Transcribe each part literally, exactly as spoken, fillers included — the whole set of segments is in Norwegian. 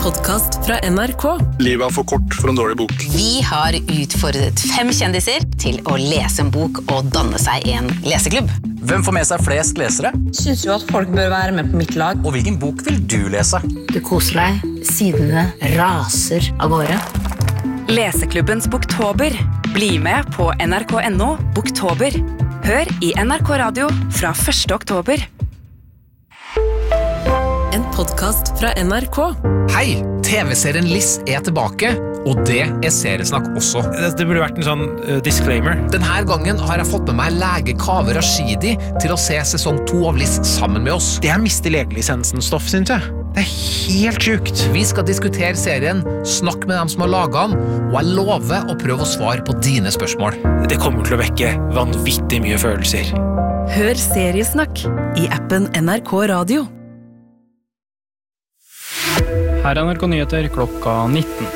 podcast fra N R K. Livet er for kort for en dårlig bok. Vi har utfordret fem kjendiser til å lese en bok og danne seg en leseklubb. Hvem får med seg flest lesere? Synes jo at folk bør være med på mitt lag. Og hvilken bok vil du lese? Du koser deg, sidene raser av gårde. Leseklubbens Boktober. Bli med på N R K punktum no Boktober. Hør i N R K Radio fra første oktober. En podcast fra N R K. Hei, T V-serien Liss er tilbake, og det er seriesnakk også. Det burde vært en sånn uh, disclaimer. Denne gangen har jeg fått med meg lege Kaveh Rashidi til å se sesong to av Liss sammen med oss. Det er mister legelisensen stoff, synes jeg. Det er helt sjukt. Vi skal diskutere serien, snakke med dem som har laget den, og jeg lover å prøve å svare på dine spørsmål. Det kommer til å vekke vanvittig mye følelser. Hør seriesnakk i appen N R K Radio. Her er N R K Nyheter klokka nitten.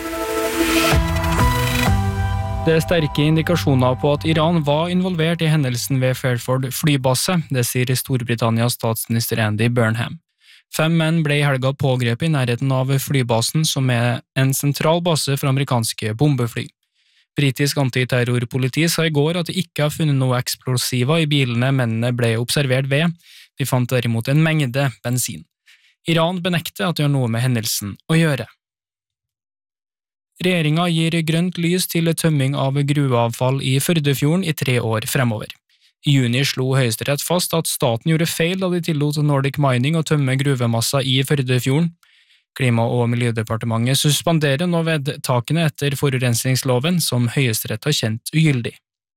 Det er sterke indikasjoner på at Iran var involvert i hendelsen ved Fairford flybase, det sier Storbritannias statsminister Andy Burnham. Fem menn ble i helga pågrepet i nærheten av flybasen, som er en sentral base for amerikanske bombefly. Britisk antiterrorpoliti sa i går at de ikke har funnet noe eksplosiva i bilene mennene ble observert ved. De fant derimot en mengde bensin. Iran benekter at det har noe med hendelsen å gjøre. Regjeringen gir grønt lys til tømming av gruveavfall i Førdefjorden i tre år fremover. I juni slo Høyesterett fast at staten gjorde feil da de tillot Nordic Mining å tømme gruvemassa i Førdefjorden. Klima- og miljødepartementet suspenderer nå vedtakene etter forurensningsloven som Høyesterett har kjent ugyldig.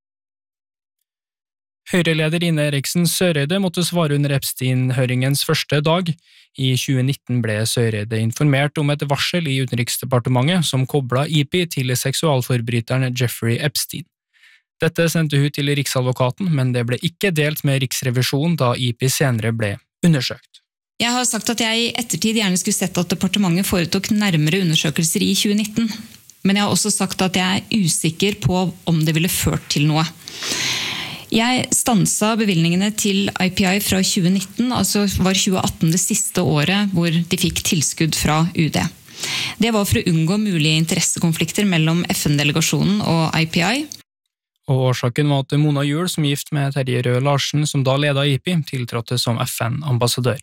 Høyre-leder Ine Eriksen Søreide måtte svare under Epstein-høringens første dag. I tjue nitten ble Søreide informert om et varsel i Utenriksdepartementet som koblet I P til seksualforbryteren Jeffrey Epstein. Dette sendte hun til Riksadvokaten, men det ble ikke delt med Riksrevisjonen da I P senere ble undersøkt. Jeg har sagt at jeg i ettertid gjerne skulle sett at departementet foretok nærmere undersøkelser i tjue nitten, men jeg har også sagt at jeg er usikker på om det ville ført til noe. Jeg stansa bevilgningene til I P I fra tjue nitten, altså var tjue atten det siste året hvor de fikk tilskudd fra U D. Det var for å unngå mulige interessekonflikter mellom F N-delegasjonen og I P I. Og årsaken var at Mona Juel, som gift med Terje Røe Larsen, som da ledet I P I, tiltrådte som F N-ambassadør.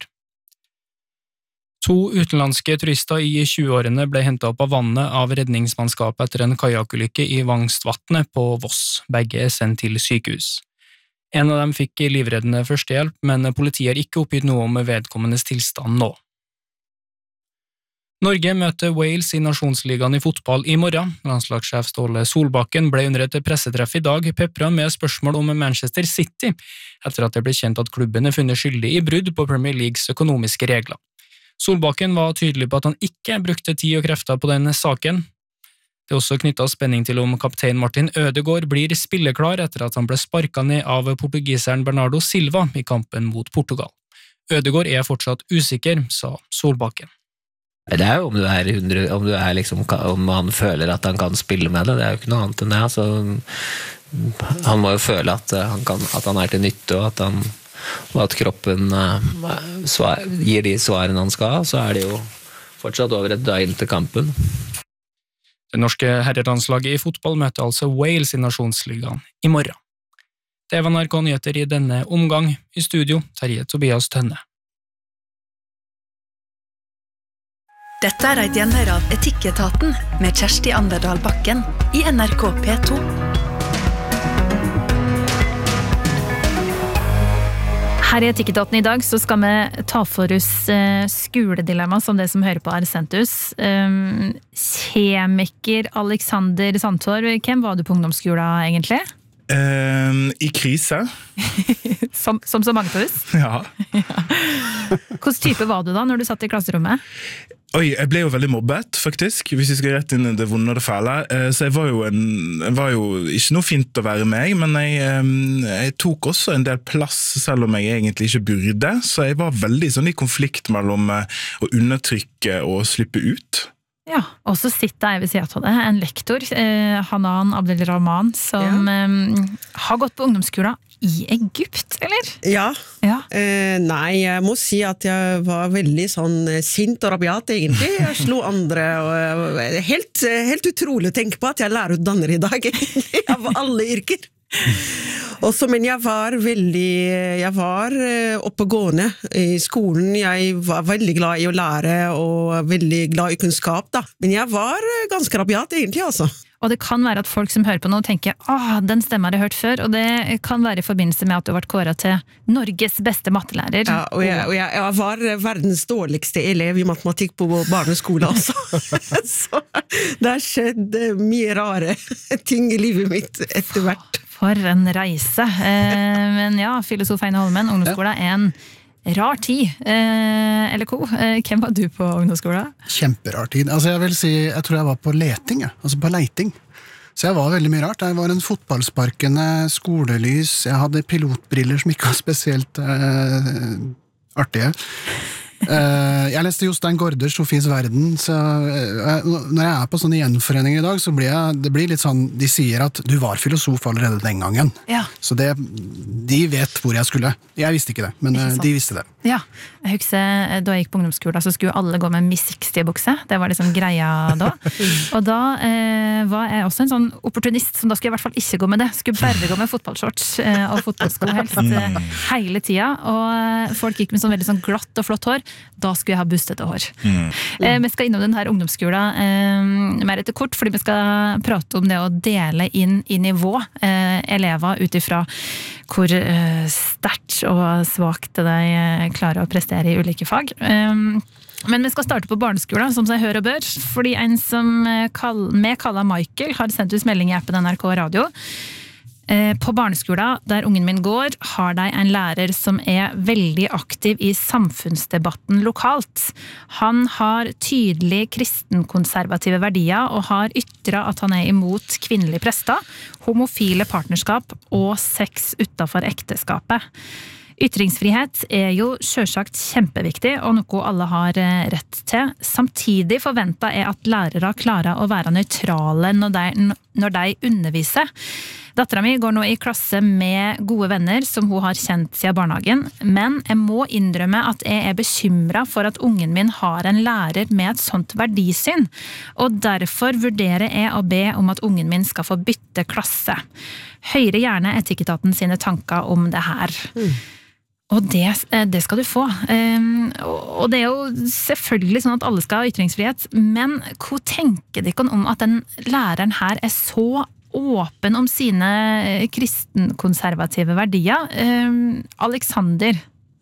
To utenlandske turister i tjueårene ble hentet opp av vannet av redningsmannskapet etter en kajakulykke i Vangstvatnet på Voss. Begge er sendt til sykehus. En av dem fikk livreddende førstehjelp, men politiet har ikke oppgitt noe om vedkommendes tilstand nå. Norge møter Wales i Nasjonsligaen i fotball i morgen. Landslagssjef Ståle Solbakken ble under et pressetreff i dag pepret med spørsmål om Manchester City, etter at det ble kjent at klubben er funnet skyldig i brudd på Premier Leagues økonomiske regler. Solbakken var tydelig på at han ikke brukte tid og krefter på denne saken. Det er også knyttet spenning til om kaptein Martin Ødegaard blir spilleklar etter at han ble sparket ned av portugiseren Bernardo Silva i kampen mot Portugal. Ødegaard er fortsatt usikker, sa Solbakken. Det er jo om du er, hundre, om, du er liksom, om han føler at han kan spille med det, det er jo ikke noe annet enn det. Altså, han må jo føle at han, kan, at han er til nytte, og at, han, og at kroppen uh, svar, gir de svarene han skal, så er det jo fortsatt over et døgn til kampen. Det norske herrelandslaget i fotball møter altså Wales i Nasjonsligaen i morgen. Det var N R K Nyheter i denne omgang. I studio, Terje Tobias Tønne. Dette er et gjenhør av Etikketaten med Kjersti Anderdal Bakken i N R K P to. Her i Etikketaten i dag så skal vi ta for oss uh, skoledilemma som det som hører på er sendt oss. Um, kjemiker Alexander Sandtorv, hvem var du på ungdomsskolen egentlig? Um, I krise. som, som så mange på oss? Ja. ja. Hvordan type var du da når du satt i klasserommet? Oi, jeg ble jo veldig mobbet, faktisk, hvis jeg skal rett inn i det vonde og det fæle. Så jeg var jo, en, jeg var jo ikke noe fint å være meg, men jeg, jeg tok også en del plass, selv om jeg egentlig ikke burde. Så jeg var veldig sånn i konflikt mellom å undertrykke og slippe ut. Ja, og så sitter jeg ved siden av det, en lektor, eh, Hanan Abdelrahman, som ja. eh, har gått på ungdomsskolen i Egypt, eller? Ja. ja. Eh, nei, jeg må si at jeg var veldig sånn sint og rabiat egentlig. Jeg slo andre, og helt, helt utrolig å tenke på at jeg er lærerutdanner i dag, egentlig, av alle yrker. Også, men jeg var veldig, jeg var oppegående i skolen, jeg var veldig glad i å lære, og veldig glad i kunnskap da. Men jeg var ganske rabiat egentlig, altså. Og det kan være at folk som hører på nå tenker «Åh, den stemmen har jeg hørt før», og det kan være i forbindelse med at du har vært kåret til Norges beste mattelærer. Ja, og jeg, og jeg, jeg var verdens dårligste elev i matematikk på barneskole også. Så det har skjedd mye rare ting i livet mitt etter hvert. For en reise. Eh, men ja, filosof Heine Holmen, ungdomsskolen er en rar tid. Eh, eller ko, eh, hvem var du på ungdomsskolen? Kjemperar tid. Altså jeg vil si, jeg tror jeg var på leting, ja. Altså på leiting. Så jeg var veldig mye rart. Jeg var en fotballsparkende skolelys, jeg hadde pilotbriller som ikke var spesielt eh, artige. Uh, jeg leste Jostein Gaarders Sofies verden, så uh, når jeg er på sånne gjenforeninger i dag, så blir jeg, det blir litt sånn, de sier at du var filosof allerede den gangen. Ja. Så det, de vet hvor jeg skulle. Jeg visste ikke det, men uh, de visste det. Ja, jeg husker da jeg gikk på ungdomsskolen, så skulle alle gå med Miss seksti-bukse. Det var liksom greia da. Og da eh, var jeg også en sånn opportunist, som da skulle jeg i hvert fall ikke gå med det. Skulle bare gå med fotballshorts eh, og fotballsko helst eh, hele tida. Og folk gikk med sånn veldig sånn glatt og flott hår. Da skulle jeg ha bustete hår. Mm. Eh, vi skal innom den her ungdomsskolen eh, mer etter kort, fordi vi skal prate om det å dele inn i nivå eh, elever utifra hvor eh, sterkt og svagt de klarer å prestere i ulike fag. Um, men vi skal starte på barneskolen, som seg hør og bør, fordi en som kall, med kallet Michael har sendt ut melding i appen N R K Radio. Eh, på barneskolen, der ungen min går, har de en lærer som er veldig aktiv i samfunnsdebatten lokalt. Han har tydelig kristenkonservative verdier og har ytret at han er imot kvinnelige prester, homofile partnerskap og sex utenfor ekteskapet. Ytringsfrihet er jo selvsagt kjempeviktig, og noe alle har rett til. Samtidig forventer jeg at lærere klarer å være nøytrale når de, når de underviser. Datteren min går nå i klasse med gode venner som hun har kjent siden barnehagen, men jeg må innrømme at jeg er bekymret for at ungen min har en lærer med et sånt verdisyn, og derfor vurderer jeg å be om at ungen min skal få bytte klasse. Høyre gjerne Etikketaten sine tanker om det her. Mm. Og det, det skal du få. Og det er jo selvfølgelig sånn at alle skal ha ytringsfrihet, men hva tenker dere om at den læreren her er så åpen om sine kristenkonservative verdier? Alexander?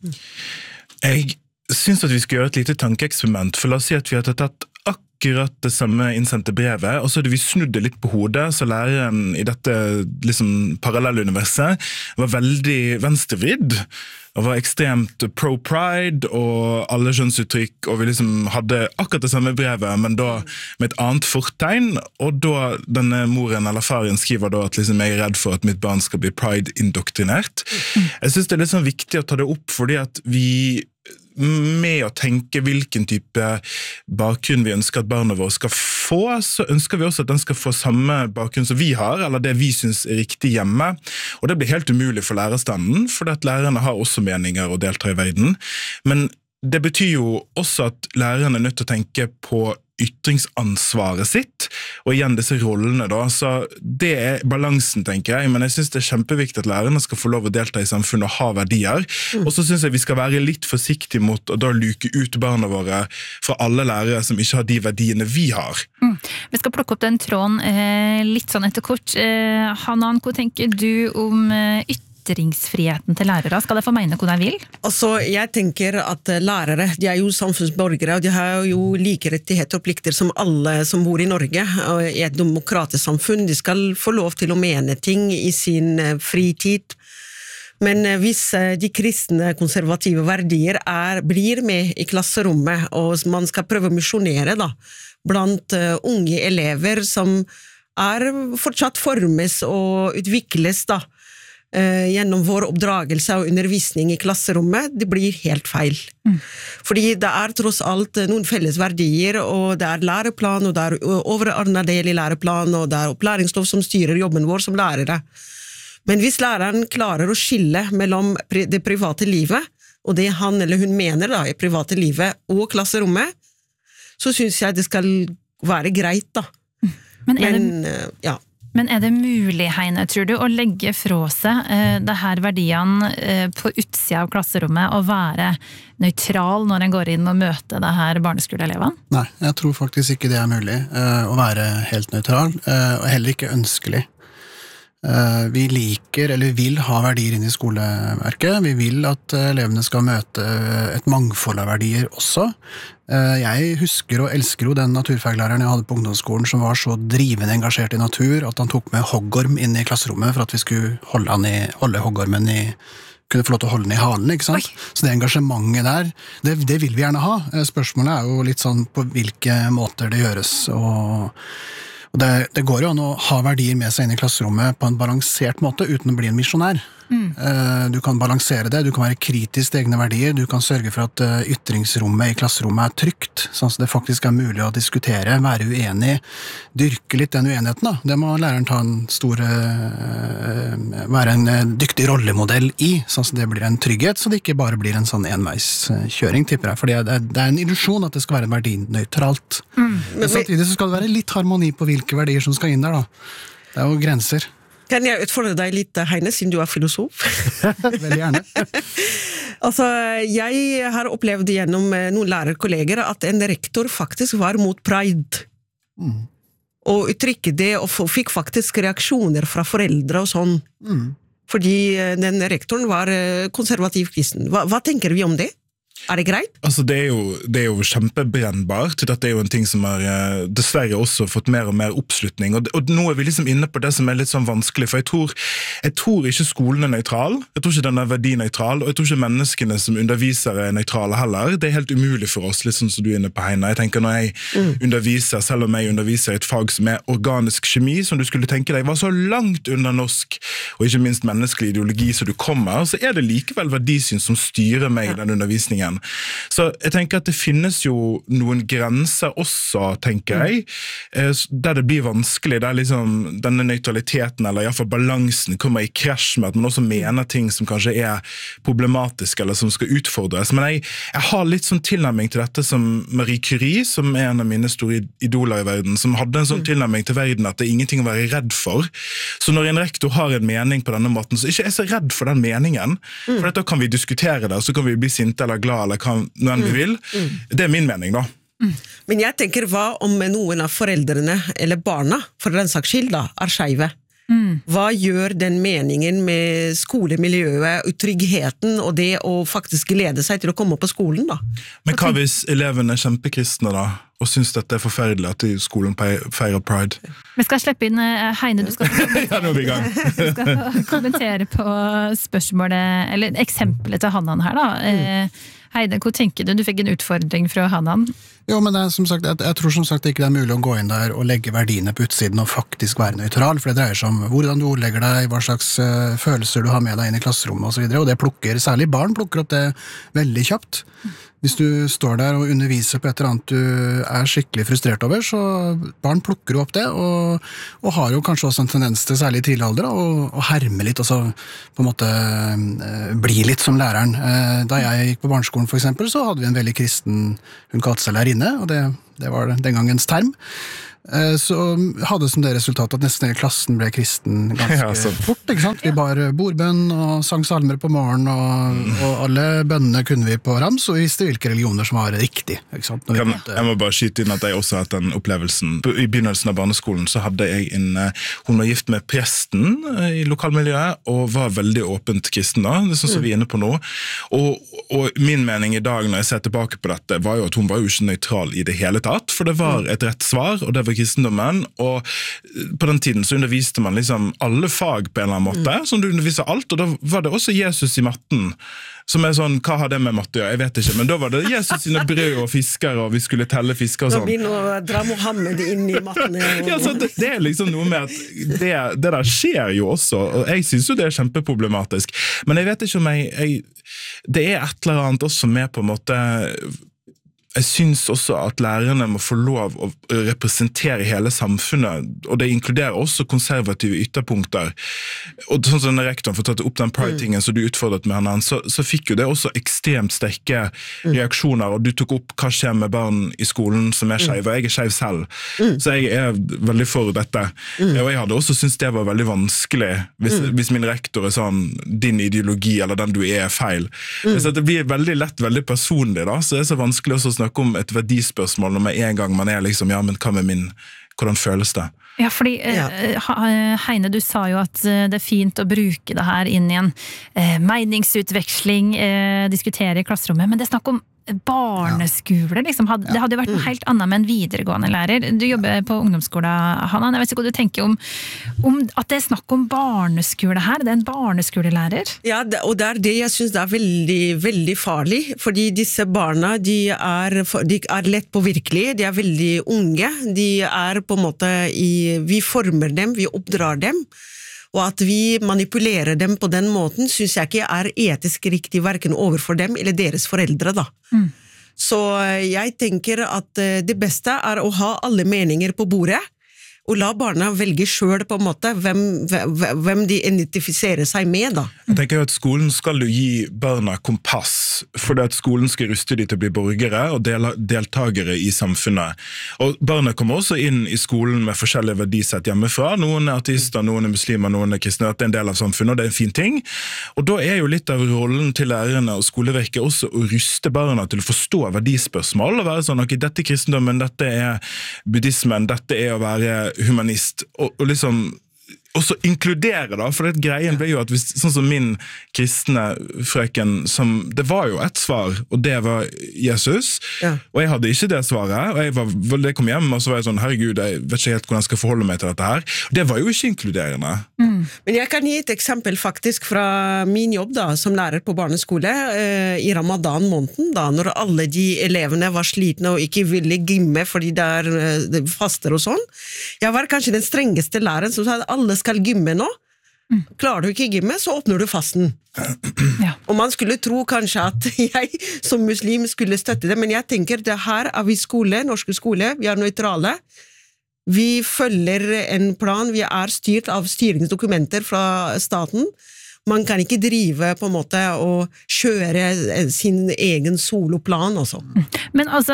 Jeg synes at vi skal gjøre et lite tankeeksperiment, for la oss si at vi har tatt akkurat det samme innsendte brevet, og så hadde vi snudd det litt på hodet, så læreren i dette liksom, parallelluniverset var veldig venstrevridd, og var ekstremt pro-pride og alle skjønnsuttrykk, og vi liksom hadde akkurat det samme brevet, men da med et annet fortegn, og da denne moren eller faren skriver da at liksom, jeg er redd for at mitt barn skal bli pride-indoktrinert. Jeg synes det er litt sånn viktig å ta det opp, fordi at vi med å tenke hvilken type bakgrunn vi ønsker at barna våre skal få, så ønsker vi også at den skal få samme bakgrunn som vi har, eller det vi synes er riktig hjemme. Og det blir helt umulig for lærerstanden, for at lærerne har også meninger og deltar i verden. Men det betyr jo også at lærerne er nødt til å tenke på ytringsansvaret sitt, og igjen disse rollene da, så det er balansen, tenker jeg, men jeg synes det er kjempeviktig at lærerne skal få lov å delta i samfunnet og ha verdier, mm. og så synes jeg vi skal være litt forsiktige mot å da luke ut barna våre fra alle lærere som ikke har de verdiene vi har. Mm. Vi skal plukke opp den tråden eh, litt sånn etter kort. Eh, Hanan, hva tenker du om eh, ytring? Ytringsfriheten til lærere? Skal de få mene hva de vil? Altså, jeg tenker at lærere, de er jo samfunnsborgere, og de har jo like rettigheter og plikter som alle som bor i Norge, og i et demokratisk samfunn. De skal få lov til å mene ting i sin fritid. Men hvis de kristne konservative verdier er, blir med i klasserommet, og man skal prøve å misjonere da, blant unge elever som er fortsatt formes og utvikles da, Uh, gjennom vår oppdragelse og undervisning i klasserommet, det blir helt feil. Mm. Fordi det er tross alt noen felles verdier, og det er læreplan, og det er overordnet del i læreplan, og det er opplæringslov som styrer jobben vår som lærere. Men hvis læreren klarer å skille mellom det private livet, og det han eller hun mener da, i private livet og klasserommet, så synes jeg det skal være greit da. Men er det, Men, ja. men er det mulig, Heine, tror du, å legge fra seg eh, det her verdiene eh, på utsida av klasserommet og være nøytral når en går inn og møter det her barneskoleelevene? Nei, jeg tror faktisk ikke det er mulig eh, å være helt nøytral, eh, og heller ikke ønskelig. Eh, vi liker, eller vil ha verdier inn i skoleverket. Vi vil at eh, elevene skal møte et mangfold av verdier også. Eh, jeg husker og elsker jo den naturfaglæreren jeg hadde på ungdomsskolen som var så drivende engasjert i natur at han tok med hoggorm inn i klasserommet for at vi skulle holde, han i, holde hoggormen i kunne få lov til å holde den i halen, ikke sant? Oi. Så det engasjementet der, det, det vil vi gjerne ha. Spørsmålet er jo litt sånn på hvilke måter det gjøres, og Og det, det går jo an å ha verdier med seg inn i klasserommet på en balansert måte uten å bli en misjonær. Mm. Du kan balansere det, du kan være kritisk til egne verdier, du kan sørge for at ytringsrommet i klasserommet er trygt, sånn at det faktisk er mulig å diskutere, være uenig, dyrke litt den uenigheten da. Det må læreren ta en stor, være en dyktig rollemodell i, sånn at det blir en trygghet, så det ikke bare blir en sånn enveiskjøring, tipper jeg, for det er, det er en illusion at det skal være verdinøytralt. Mm. Men samtidig så skal det være litt harmoni på hvilke verdier som skal inn der da. Det er jo grenser. Kan jeg utfordre deg litt, Heine, siden du er filosof? Veldig gjerne. Altså, jeg har opplevd gjennom noen lærerkolleger at en rektor faktisk var mot pride. Mm. Og uttrykket det, og fikk faktisk reaksjoner fra foreldre og sånn. Mm. Fordi den rektoren var konservativ kristen. Hva, hva tenker vi om det? Er det greit? Altså det er jo, det er jo kjempebrennbart. Dette er jo en ting som har dessverre også fått mer og mer oppslutning. Og, og nå er vi liksom inne på det som er litt sånn vanskelig, for jeg tror, jeg tror ikke skolen er nøytral, jeg tror ikke den er verdinøytral, og jeg tror ikke menneskene som underviser er nøytrale heller. Det er helt umulig for oss, litt sånn som du er inne på, Heine. Jeg tenker når jeg mm. underviser, selv om jeg underviser i et fag som er organisk kjemi, som du skulle tenke deg var så langt under norsk, og ikke minst menneskelig ideologi som du kommer, så er det likevel verdisyn som styrer meg i den undervisningen. Så jeg tenker at det finnes jo noen grenser også, tenker jeg, der det blir vanskelig, der liksom denne nøytraliteten, eller i hvert fall balansen, kommer i krasj med at man også mener ting som kanskje er problematiske, eller som skal utfordres. Men jeg, jeg har litt sånn tilnærming til dette som Marie Curie, som er en av mine store idoler i verden, som hadde en sånn tilnærming til verden at det er ingenting å være redd for. Så når en rektor har en mening på denne måten, så ikke er jeg så redd for den meningen, for da kan vi diskutere det, og så kan vi bli sinte eller glad eller hva noen vi vil. Mm. Det er min mening da. Mm. Men jeg tenker, hva om noen av foreldrene, eller barna, for den saks skyld da, er skeive? Mm. Hva gjør den meningen med skolemiljøet, tryggheten, og det å faktisk glede seg til å komme på skolen da? Men hva hvis elevene er kjempekristne da, og synes dette er forferdelig at skolen feirer Pride? Vi skal slippe inn Heine, du skal, ja, nå er vi i gang. du skal kommentere på spørsmålet, eller eksempelet til Hannan her da. Mm. Heide, hva tenker du? Du fikk en utfordring fra Hannan. Jo, men det er, som sagt, jeg, jeg tror som sagt ikke det er mulig å gå inn der og legge verdiene på utsiden og faktisk være nøytral, for det dreier seg om hvordan du ordlegger deg, hva slags uh, følelser du har med deg inn i klasserommet og så videre, og det plukker, særlig barn plukker opp det veldig kjapt. Hvis du står der og underviser på et eller annet du er skikkelig frustrert over, så barn plukker jo opp det, og, og har jo kanskje også en tendens til, særlig i tidlig alder, å, å herme litt, og så på en måte uh, bli litt som læreren. Uh, da jeg gikk på barneskolen for eksempel, så hadde vi en veldig kristen, hun kalte seg lærerinne, og det, det var den gangens term. Så hadde som det resultat at nesten hele klassen ble kristen ganske ja, fort, ikke sant? Vi bar bordbønn og sang salmer på morgen, og, og alle bønnene kunne vi på rams, og vi visste hvilke religioner som var riktig, ikke sant? Når vi kan, måtte... Jeg må bare skyte inn at jeg også har hatt den opplevelsen. I begynnelsen av barneskolen så hadde jeg en, hun var gift med presten i lokalmiljøet, og var veldig åpent kristen da, det er sånn som vi er inne på nå. Og, og min mening i dag når jeg ser tilbake på dette, var jo at hun var jo ikke nøytral i det hele tatt, for det var et rett svar, og det var kristendommen, og på den tiden så underviste man liksom alle fag på en eller annen måte, mm. som du underviser alt, og da var det også Jesus i matten, som er sånn, hva har det med matte å gjøre? Jeg vet ikke, men da var det Jesus sine brød og fisker, og vi skulle telle fisker og sånn. Nå begynner å dra Mohammed inn i matten. Og... ja, så det, det er liksom noe med at det, det der skjer jo også, og jeg synes jo det er kjempeproblematisk, men jeg vet ikke om jeg, jeg det er et eller annet også med på en måte jeg synes også at lærerne må få lov å representere hele samfunnet, og det inkluderer også konservative ytterpunkter. Og sånn som rektoren får tatt opp den pride-tingen som du utfordret med henne, så, så fikk jo det også ekstremt sterke reaksjoner, og du tok opp hva skjer med barn i skolen som er skeive, og jeg er skeiv selv. Så jeg er veldig for dette. Og jeg hadde også syntes det var veldig vanskelig hvis, hvis min rektor er sånn, din ideologi eller den du er feil. Så det blir veldig lett, veldig personlig da, så det er så vanskelig også å snakke om et verdispørsmål når med en gang man er liksom, ja, men hva med min, hvordan føles det? Ja, fordi ja. Heine, du sa jo at det er fint å bruke det her inn i en eh, meningsutveksling, eh, diskutere i klasserommet, men det er snakk om barneskole, liksom. Det hadde jo vært noe helt annet med en videregående lærer. Du jobber på ungdomsskolen, Hanna. Jeg vet ikke hva du tenker om, om at det er snakk om barneskole her. Det er en barneskolelærer. Ja, og det er det jeg synes det er veldig, veldig farlig, fordi disse barna, de er, de er lett påvirkelige, de er veldig unge, de er på en måte i, vi former dem, vi oppdrar dem, og at vi manipulerer dem på den måten, synes jeg ikke er etisk riktig hverken overfor dem eller deres foreldre da. Mm. Så jeg tenker at det beste er å ha alle meninger på bordet, og la barna velge selv på en måte hvem, hvem de identifiserer seg med da. Jeg tenker jo at skolen skal jo gi barna kompass, fordi at skolen skal ruste de til å bli borgere og del deltagere i samfunnet. Og barna kommer også inn i skolen med forskjellige verdisett hjemmefra. Noen er artister, noen er muslimer, noen er kristne, at det er en del av samfunnet, og det er en fin ting. Og da er jo litt av rollen til lærerne og skoleverket også å ruste barna til å forstå verdispørsmål, og være sånn, ok, dette er kristendommen, dette er buddhismen, dette er å være humanist, og, og liksom også inkludere da, for det greien ble jo at hvis, sånn som min kristne frøken, som, det var jo et svar, og det var Jesus, ja. Og jeg hadde ikke det svaret, og jeg var, det kom hjem, og så var jeg sånn, herregud, jeg vet ikke helt hvordan jeg skal forholde meg til dette her. Det var jo ikke inkluderende. Mm. Men jeg kan gi et eksempel faktisk fra min jobb da, som lærer på barneskole, eh, i Ramadan-måneden da, når alle de elevene var slitne og ikke ville gymme fordi det er det faster og sånn. Jeg var kanskje den strengeste læreren som sa at alle skal gymme nå. Mm. Klarer du ikke gymme, så åpner du fasten. Ja. Og man skulle tro kanskje at jeg som muslim skulle støtte det, men jeg tenker det her er vi skole, norske skole, vi er nøytrale. Vi følger en plan, vi er styrt av styringsdokumenter fra staten. Man kan ikke drive på en måte og kjøre sin egen soloplan også. Men altså,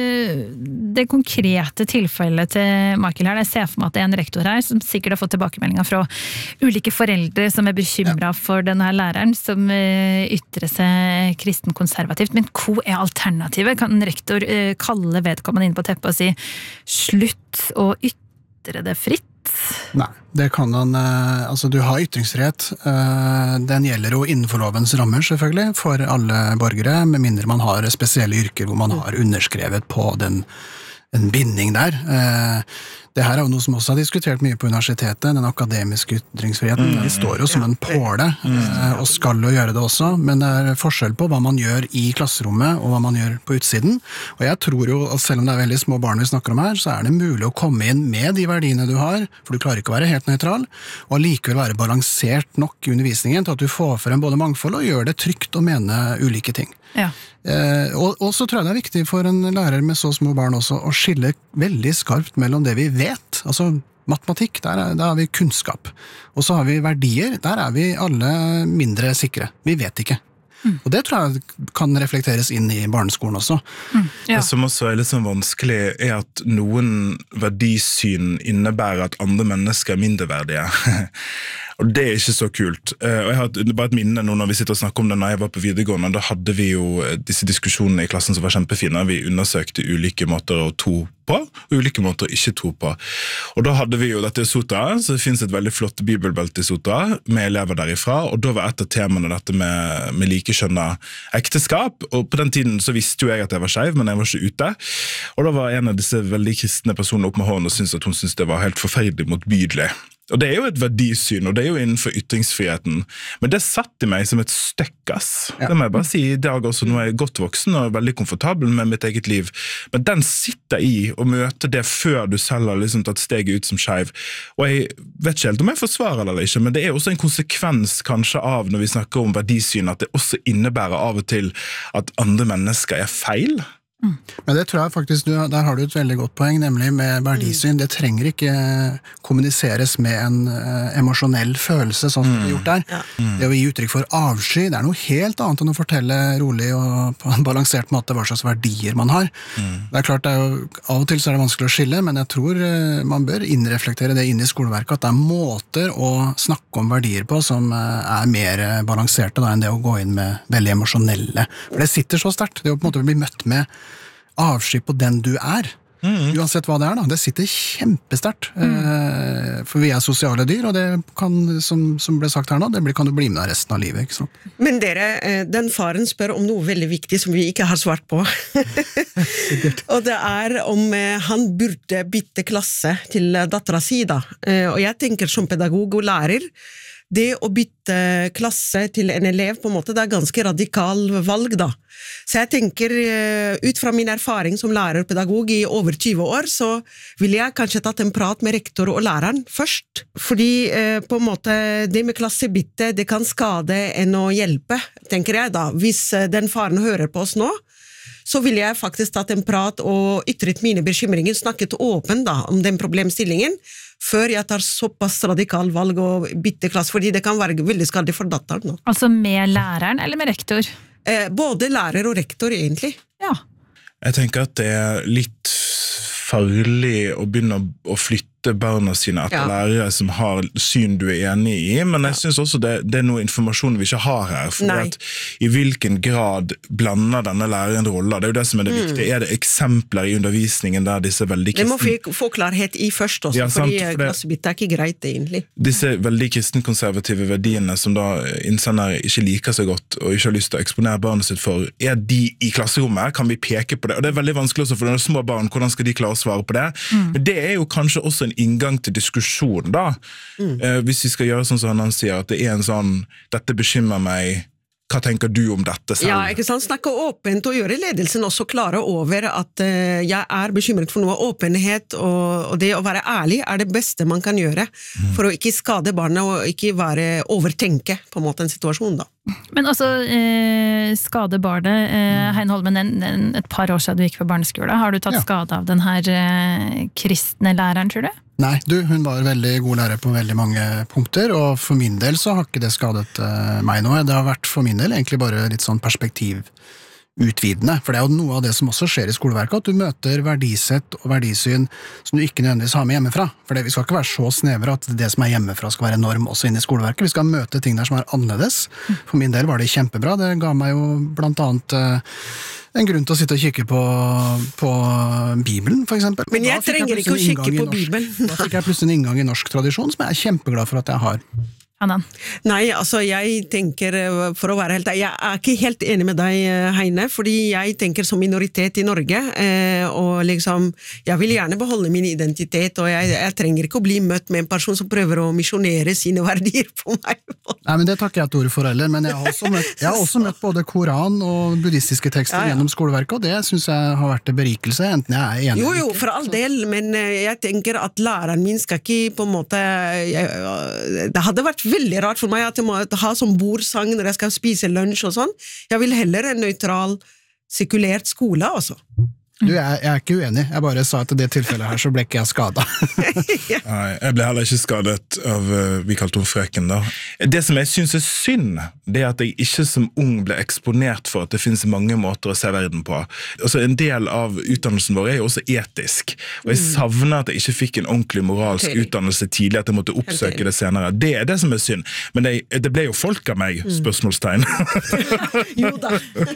det konkrete tilfellet til Michael her, jeg ser for meg at det er en rektor her som sikkert har fått tilbakemeldinger fra ulike foreldre som er bekymret ja. For denne læreren som ytrer seg kristen konservativt. Men hva er alternativet? Kan en rektor kalle vedkommende inn på teppet og si slutt å ytre det fritt? Nei, det kan han, altså du har ytringsfrihet, den gjelder jo innenfor lovens rammer selvfølgelig, for alle borgere, med mindre man har spesielle yrker hvor man har underskrevet på den, en binding der. Det her er jo noe som også har diskutert mye på universitetet, den akademiske ytringsfriheten, den står jo som en påle, og skal jo gjøre det også, men det er forskjell på hva man gjør i klasserommet og hva man gjør på utsiden, og jeg tror jo at selv om det er veldig små barn vi snakker om her, så er det mulig å komme inn med de verdiene du har, for du klarer ikke å være helt nøytral, og likevel være balansert nok i undervisningen til at du får frem både mangfold og gjør det trygt å mene ulike ting. Ja. Eh, og, og så tror jeg det er viktig for en lærer med så små barn også å skille veldig skarpt mellom det vi vet, altså matematikk, der er, der har vi kunnskap, og så har vi verdier, der er vi alle mindre sikre, vi vet ikke. Mm. Og det tror jeg kan reflekteres inn i barneskolen også. Mm, ja. Det som også er litt sånn vanskelig er at noen verdisyn innebærer at andre mennesker er mindreverdige. Og det er ikke så kult. Og jeg har bare et minne nå når vi sitter og snakker om det når jeg var på videregående, da hadde vi jo disse diskusjonene i klassen som var kjempefine. Vi undersøkte ulike måter å tro på, og ulike måter å ikke tro på. Og da hadde vi jo dette i Sota, så det finnes et veldig flott bibelbelte i Sota, med elever derifra, og da var et av temaene dette med, med likekjønna ekteskap, og på den tiden så visste jo jeg at jeg var skeiv, men jeg var ikke ute. Og da var en av disse veldig kristne personene opp med hånden og syntes at hun syntes det var helt forferdelig motbydelig. Og det er jo et verdisyn, og det er jo innenfor ytringsfriheten. Men det satt i meg som et støkkas. Ja. Det må jeg bare si i dag også, nå er jeg godt voksen og veldig komfortabel med mitt eget liv. Men den sitter i å møte det før du selv har liksom tatt steget ut som skeiv. Og jeg vet ikke helt om jeg forsvarer det eller ikke, men det er også en konsekvens kanskje av når vi snakker om verdisyn, at det også innebærer av og til at andre mennesker er feil. Mm. Men det tror jeg faktisk, du, der har du et veldig godt poeng, nemlig med verdisyn. Det trenger ikke kommuniseres med en uh, emosjonell følelse, sånn som mm. det er gjort der. Ja. Mm. Det å gi uttrykk for avsky, det er noe helt annet enn å fortelle rolig og på en balansert måte hva slags verdier man har. Mm. Det er klart, det er jo, av og til så er det vanskelig å skille, men jeg tror uh, man bør innreflektere det inn i skoleverket, at det er måter å snakke om verdier på som uh, er mer balanserte da, enn det å gå inn med veldig emosjonelle. For det sitter så sterkt, det å på en måte bli møtt med avsky på den du er. Mm. Uansett hva det er da. Det sitter kjempesterkt. Mm. Eh, for vi er sosiale dyr, og det kan, som, som ble sagt her nå, det kan du bli med deg resten av livet, ikke sant? Men dere, den faren spør om noe veldig viktig som vi ikke har svart på. Og det er om han burde bytte klasse til datteren si da. Og jeg tenker som pedagog og lærer, det å bytte klasse til en elev på en måte, det er ganske radikal valg da. Så jeg tenker, ut fra min erfaring som lærer og pedagog i over tyve år, så vil jeg kanskje tatt en prat med rektor og læreren først. Fordi på en måte, det med klassebytte, det kan skade enn å hjelpe, tenker jeg da. Hvis den faren hører på oss nå, så vil jeg faktisk tatt en prat og ytret mine bekymringer, snakket åpent da, om den problemstillingen, før jeg tar såpass radikal valg og bytte klasse, fordi det kan være veldig skadelig for datteren. Altså med læreren eller med rektor? Eh, både lærer og rektor, egentlig. Ja. Jeg tenker at det er litt farlig å begynne å flytte barna sine etter ja. lærere som har syn du er enig i, men jeg ja. synes også det, det er noe informasjon vi ikke har her, for at i hvilken grad blander denne læreren roller, det er jo det som er det mm. viktige. Er det eksempler i undervisningen der disse veldig kristne... Det må vi få klarhet i først også, ja, fordi for klassebytte er ikke greit egentlig. Disse veldig kristenkonservative verdiene som da innsender ikke liker så godt og ikke har lyst til å eksponere barnet sitt for, er de i klasserommet? Kan vi peke på det? Og det er veldig vanskelig også for når små barn, hvordan skal de klare å svare på det? Mm. Men det er jo kanskje også en inngang til diskusjon da. Mm. Eh, hvis vi skal gjøre sånn som han sier, at det er en sånn, dette bekymrer meg, hva tenker du om dette selv? Ja, ikke sant? Snakke åpent og gjøre ledelsen også klare over at uh, jeg er bekymret for noe. Åpenhet og, og det å være ærlig er det beste man kan gjøre mm. for å ikke skade barna og ikke være overtenke på en måte en situasjon da. Men altså, eh, skade barnet, eh, Hein Holmen, en, en, et par år siden du gikk på barneskole, har du tatt ja. skade av den her eh, kristne læreren, tror du? Nei, du, hun var veldig god lærer på veldig mange punkter, og for min del så har ikke det skadet uh, meg noe. Det har vært for min del egentlig bare litt sånn perspektivutvidende, for det er jo noe av det som også skjer i skoleverket, at du møter verdisett og verdisyn som du ikke nødvendigvis har med hjemmefra. For det, vi skal ikke være så snevre at det som er hjemmefra skal være norm også inn i skoleverket. Vi skal møte ting der som er annerledes. For min del var det kjempebra. Det ga meg jo blant annet... Uh, en grunn til å sitte og kikke på, på Bibelen, for eksempel. Men jeg trenger ikke å kikke på Bibelen. Da fikk jeg plutselig en inngang i norsk tradisjon, som jeg er kjempeglad for at jeg har. Annan. Nei, altså jeg tenker, for å være helt, jeg er ikke helt enig med deg, Heine, fordi jeg tenker som minoritet i Norge, eh, og liksom, jeg vil gjerne beholde min identitet, og jeg, jeg trenger ikke å bli møtt med en person som prøver å misjonere sine verdier på meg. Nei, men det takker jeg et ord for heller, men jeg har også møtt, jeg har også møtt både Koran og buddhistiske tekster ja, ja. gjennom skoleverket, og det synes jeg har vært en berikelse, enten jeg er enig. Jo, jo, for all del, men jeg tenker at læreren min skal ikke på en måte, jeg, det hadde vært veldig rart for meg at jeg må ha som bordsang når jeg skal spise lunsj og sånn. Jeg vil heller en nøytral, sekulert skole også. Du, jeg, jeg er ikke uenig. Jeg bare sa at i det tilfellet her så ble ikke jeg skadet. Nei, jeg ble heller ikke skadet av, uh, vi kalte hun frøken da. Det som jeg synes er synd, det er at jeg ikke som ung ble eksponert for at det finnes mange måter å se verden på. Altså, en del av utdannelsen vår er jo også etisk, og jeg savner at jeg ikke fikk en ordentlig moralsk okay. utdannelse tidlig, at jeg måtte oppsøke okay. det senere. Det er det som er synd. Men det, det ble jo folk av meg, spørsmålstegn. Jo da.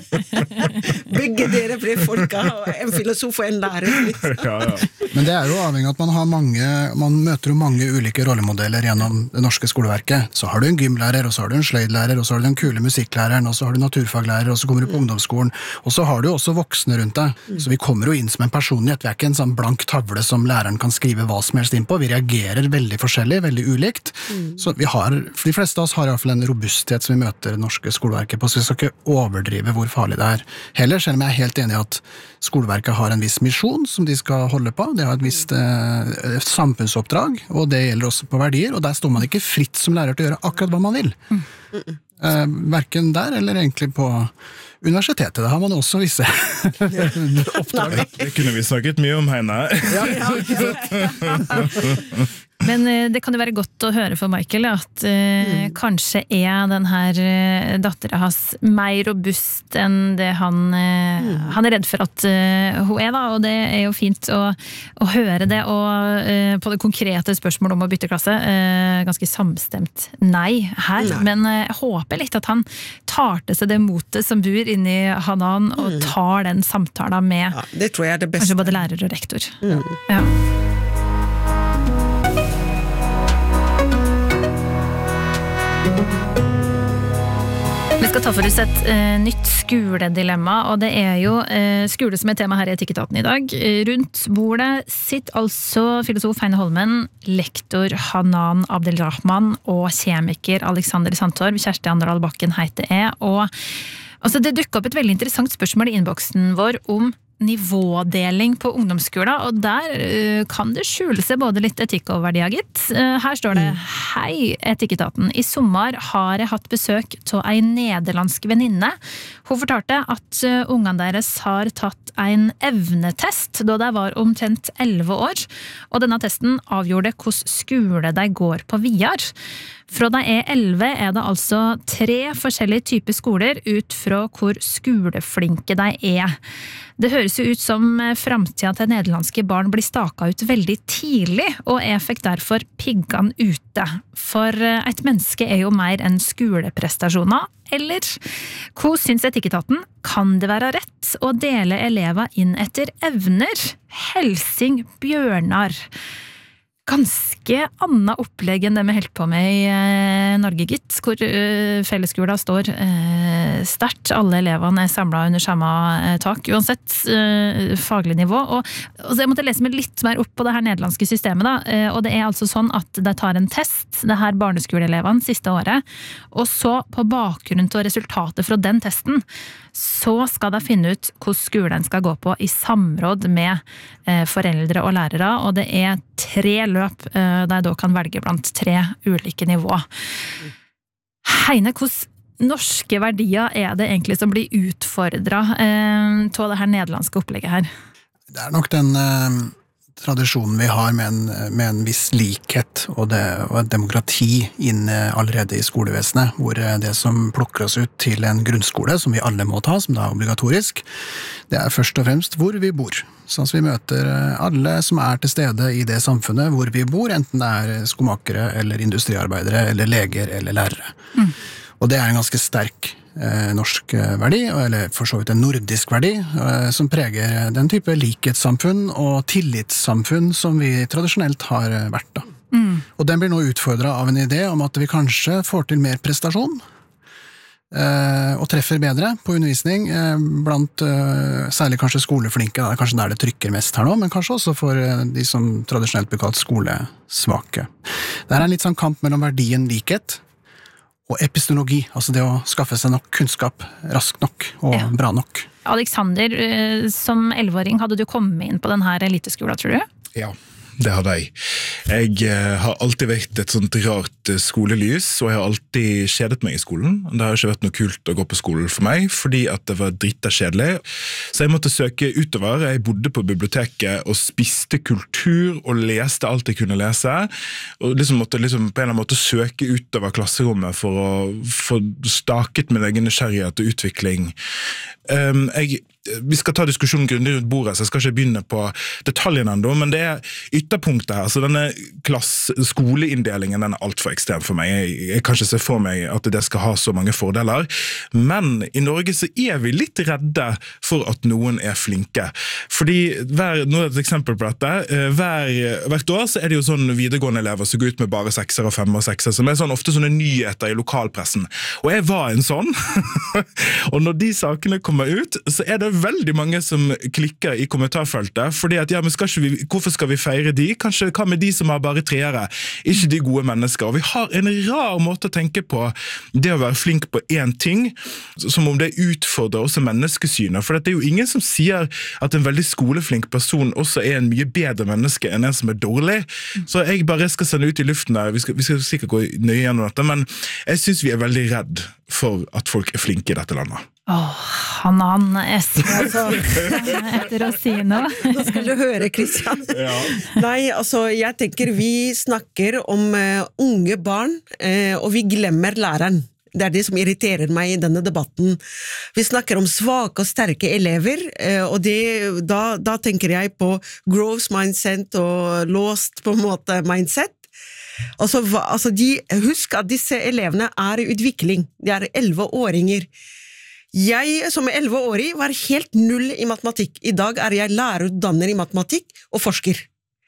Begge dere ble folk av en filosof og en lærer. Liksom. Ja, ja. Men det er jo avhengig av at man har mange, man møter jo mange ulike rollemodeller gjennom det norske skoleverket. Så har du en gymlærer, og så har du en sløydlærer, og så har du den kule musikklæreren, og så har du naturfaglærer, og så kommer du på ungdomsskolen, og så har du også voksne rundt deg. Så vi kommer jo inn som en personlighet. Vi er ikke en sånn blank tavle som læreren kan skrive hva som helst inn på. Vi reagerer veldig forskjellig, veldig ulikt. Så vi har, for de fleste av oss har i hvert fall en robusthet som vi møter det norske skoleverket på, så vi skal ikke overdrive hvor farlig det er. Heller, selv om jeg er helt enig i at skoleverket har en viss misjon som de skal holde på. De har et visst eh, samfunnsoppdrag, og det gjelder også på verdier, og der står man ikke fritt som lærer til å gjøre akkurat hva man vil. Eh, hverken der, eller egentlig på universitetet. Det har man også visse oppdrag. Det kunne vi snakket mye om, Heine. Ja, ja, ikke sant? Men eh, det kan jo være godt å høre for Michael at eh, mm. kanskje er den her eh, datteren hans mer robust enn det han, eh, mm. han er redd for at eh, hun er, da, og det er jo fint å, å høre det, og eh, på det konkrete spørsmålet om å bytte klasse, eh, ganske samstemt nei her, nei. Men eh, jeg håper litt at han tar til seg det motet som bor inni Hanan, og mm. tar den samtalen med ja, det tror jeg er det beste. Kanskje både lærer og rektor. Mm. Ja. Vi skal ta for oss et uh, nytt skoledilemma, og det er jo uh, skole som er tema her i Etikketaten i dag. Rundt bordet sitter altså filosof Heine Holmen, lektor Hanan Abdelrahman og kjemiker Alexander Sandtorv. Kjersti Anderdal Bakken heter jeg, og altså, det dukker opp et veldig interessant spørsmål i innboksen vår om nivådeling på ungdomsskolen, og der uh, kan det skjule seg både litt etikk og verdier, gitt. Uh, her står det, hei Etikketaten, i sommer har jeg hatt besøk til en nederlandsk venninne. Hun fortalte at uh, ungene deres har tatt en evnetest da de var omtrent elleve år, og denne testen avgjorde hvordan skole de går på videre. Fra de er elleve er det altså tre forskjellige typer skoler ut fra hvor skoleflinke de er. Det høres jo ut som fremtiden til nederlandske barn blir staket ut veldig tidlig, og jeg fikk derfor piggene ute. For et menneske er jo mer enn skoleprestasjoner, eller? Hvor synes Etikketaten kan det være rett å dele elever inn etter evner? Helsing Bjørnar. Ganske annet opplegg enn det vi helt på med i eh, Norge, gitt, hvor eh, fellesskolen står eh, sterkt. Alle elevene er samlet under samme eh, tak, uansett eh, faglig nivå. Og, og så jeg måtte lese meg litt mer opp på det her nederlandske systemet, da. Eh, og det er altså sånn at de tar en test, det her barneskoleelevene, siste året, og så på bakgrunn av resultatet fra den testen, så skal de finne ut hvordan skolen skal gå på i samråd med eh, foreldre og lærere, og det er tre løp eh, der de da kan velge blant tre ulike nivå. Heine, hvordan norske verdier er det egentlig som blir utfordret eh, til det her nederlandske opplegget her? Det er nok den eh, tradisjonen vi har med en, med en viss likhet og, det, og et demokrati inne allerede i skolevesenet, hvor det som plukker oss ut til en grunnskole, som vi alle må ta, som da er obligatorisk, det er først og fremst hvor vi bor. Sånn at vi møter alle som er til stede i det samfunnet hvor vi bor, enten det er skomakere eller industriarbeidere eller leger eller lærere. Mm. Og det er en ganske sterk eh, norsk verdi, eller for så vidt en nordisk verdi, eh, som preger den type likhetssamfunn og tillitssamfunn som vi tradisjonelt har vært. Da. Mm. Og den blir nå utfordret av en idé om at vi kanskje får til mer prestasjon, eh, og treffer bedre på undervisning, eh, blant eh, særlig kanskje skoleflinke, da, kanskje der det trykker mest her nå, men kanskje også for eh, de som tradisjonelt blir kalt skolesvake. Det er en litt sånn kamp mellom verdien likhet, og epistemologi, altså det å skaffe seg nok kunnskap raskt nok og ja. Bra nok. Alexander, som elleveåring, hadde du kommet inn på denne eliteskolen, tror du? Ja, det hadde jeg. Jeg har alltid vært et sånt rart skolelys, og jeg har alltid kjedet meg i skolen. Det har ikke vært noe kult å gå på skolen for meg, fordi at det var dritt kjedelig. Så jeg måtte søke utover. Jeg bodde på biblioteket og spiste kultur og leste alt jeg kunne lese. Og liksom måtte liksom på en eller annen måte søke utover klasserommet for å få staket min egen nysgjerrighet og utvikling. Um, jeg Vi skal ta diskusjonen grundig rundt bordet, så jeg skal ikke begynne på detaljene enda, men det er ytterpunktet her, så denne klasse, skoleinndelingen, den er alt for ekstrem for meg. Jeg, jeg kan ikke se for meg at det skal ha så mange fordeler, men i Norge så er vi litt redde for at noen er flinke. Fordi, hver, nå er et eksempel på dette, hver, hvert år så er det jo sånn videregående elever som går ut med bare sekser og femmer og sekser, som er sånn, ofte sånne nyheter i lokalpressen. Og jeg var en sånn, og når de sakene kommer ut, så er det veldig mange som klikker i kommentarfeltet, fordi at, ja, men skal ikke vi, hvorfor skal vi feire de? Kanskje, hva med de som har bare treere? Ikke de gode mennesker. Og vi har en rar måte å tenke på det å være flink på en ting, som om det utfordrer også menneskesynet. For det er jo ingen som sier at en veldig skoleflink person også er en mye bedre menneske enn en som er dårlig. Så jeg bare skal sende ut i luften der, vi skal, vi skal sikkert gå nøye gjennom dette, men jeg synes vi er veldig redd for at folk er flinke i dette landet. Åh, Hanan S. Altså, etter å si noe. Nå skal du høre, Kristian. Ja. Nei, altså, jeg tenker vi snakker om uh, unge barn, uh, og vi glemmer læreren. Det er det som irriterer meg i denne debatten. Vi snakker om svake og sterke elever, uh, og det, da, da tenker jeg på growth mindset og lost på en måte mindset. Altså, hva, altså de, husk at disse elevene er i utvikling. De er elleve-åringer. Jeg som er elleve-årig var helt null i matematikk. I dag er jeg lærerutdanner i matematikk og forsker.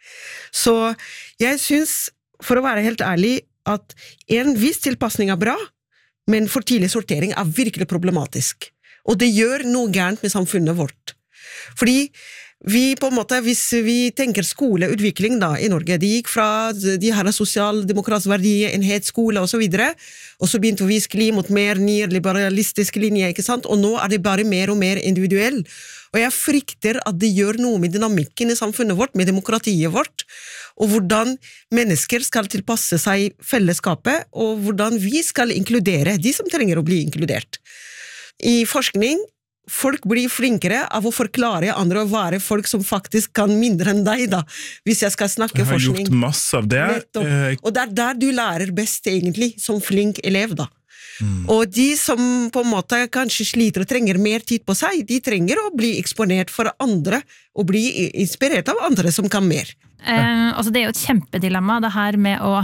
Så jeg synes, for å være helt ærlig, at en viss tilpassning er bra, men for tidlig sortering er virkelig problematisk. Og det gjør noe gærent med samfunnet vårt. Fordi vi på en måte, hvis vi tenker skoleutvikling da i Norge, de gikk fra de her sosialdemokratiske verdier, enhetsskole og så videre, og så begynte vi å skli mot mer nyliberalistisk linje, ikke sant? Og nå er det bare mer og mer individuell. Og jeg frykter at det gjør noe med dynamikken i samfunnet vårt, med demokratiet vårt, og hvordan mennesker skal tilpasse seg fellesskapet, og hvordan vi skal inkludere de som trenger å bli inkludert. I forskning, folk blir flinkere av å forklare andre å være folk som faktisk kan mindre enn deg da, hvis jeg skal snakke forskning. Jeg har gjort masse av det. Nettopp. Og det er der du lærer best egentlig, som flink elev da. Mm. Og de som på en måte kanskje sliter og trenger mer tid på seg, de trenger å bli eksponert for andre, og bli inspirert av andre som kan mer. Eh, altså det er jo et kjempedilemma, det her med å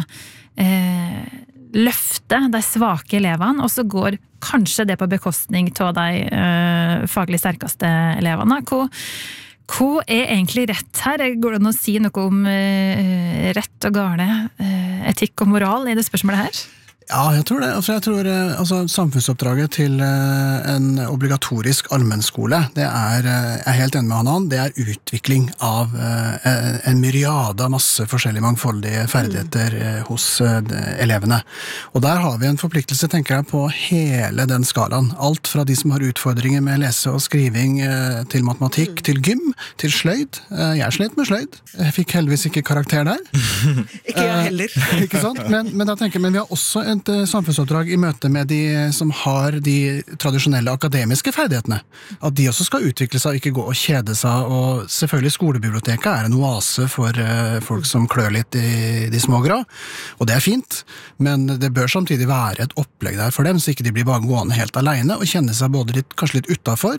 eh, løfte de svake elevene, og så går kanskje det på bekostning av de uh, faglig sterkeste elevene. Hva, hva er egentlig rett her? Går det an å si noe om uh, rett og gale, uh, etikk og moral i det spørsmålet her? Ja, jeg tror det. Altså, jeg tror altså, samfunnsoppdraget til uh, en obligatorisk allmennskole, det er, uh, jeg er helt enig med Hanan, det er utvikling av uh, en myriade av masse forskjellige mangfoldige ferdigheter uh, hos uh, elevene. Og der har vi en forpliktelse, tenker jeg, på hele den skalaen. Alt fra de som har utfordringer med lese og skriving uh, til matematikk, mm. til gym, til sløyd. Uh, jeg slet med sløyd. Jeg fikk heldigvis ikke karakter der. Ikke jeg heller. Uh, ikke sant? Men, men, da tenker jeg, men vi har også et samfunnsoppdrag i møte med de som har de tradisjonelle akademiske ferdighetene. At de også skal utvikle seg og ikke gå og kjede seg, og selvfølgelig skolebiblioteket er en oase for uh, folk som klør litt i de små grå, og det er fint, men det bør samtidig være et opplegg der for dem, så ikke de blir bare gående helt alene og kjenne seg både litt, kanskje litt utenfor,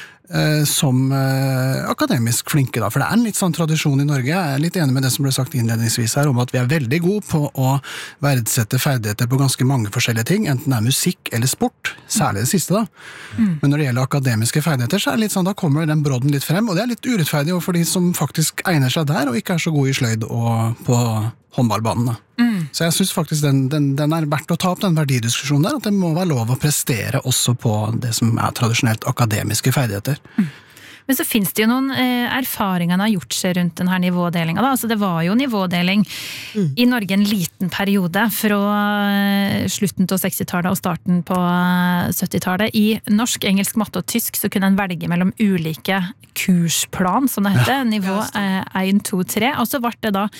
Uh, som uh, akademisk flinke da, for det er en litt sånn tradisjon i Norge. Jeg er litt enig med det som ble sagt innledningsvis her, om at vi er veldig gode på å verdsette ferdigheter på ganske mange forskjellige ting, enten det er musikk eller sport, særlig det siste da. Mm. Men når det gjelder akademiske ferdigheter, så er det litt sånn, da kommer den brodden litt frem, og det er litt urettferdig for de som faktisk egner seg der, og ikke er så gode i sløyd og på håndballbanen da. Mm. Så jeg synes faktisk den, den, den er verdt å ta opp den verdidiskusjonen der, at det må være lov å prestere også på det som er tradisjonelt akademiske ferdigheter. Mm. Men så finnes det jo noen eh, erfaringer man har gjort seg rundt denne nivådelingen da. Altså det var jo nivådeling mm. i Norge en liten periode fra eh, slutten til sekstitallet og starten på eh, syttitallet. I norsk, engelsk, matte og tysk så kunne en velge mellom ulike kursplan, som det heter, ja, nivå én, to, tre, og så ble det da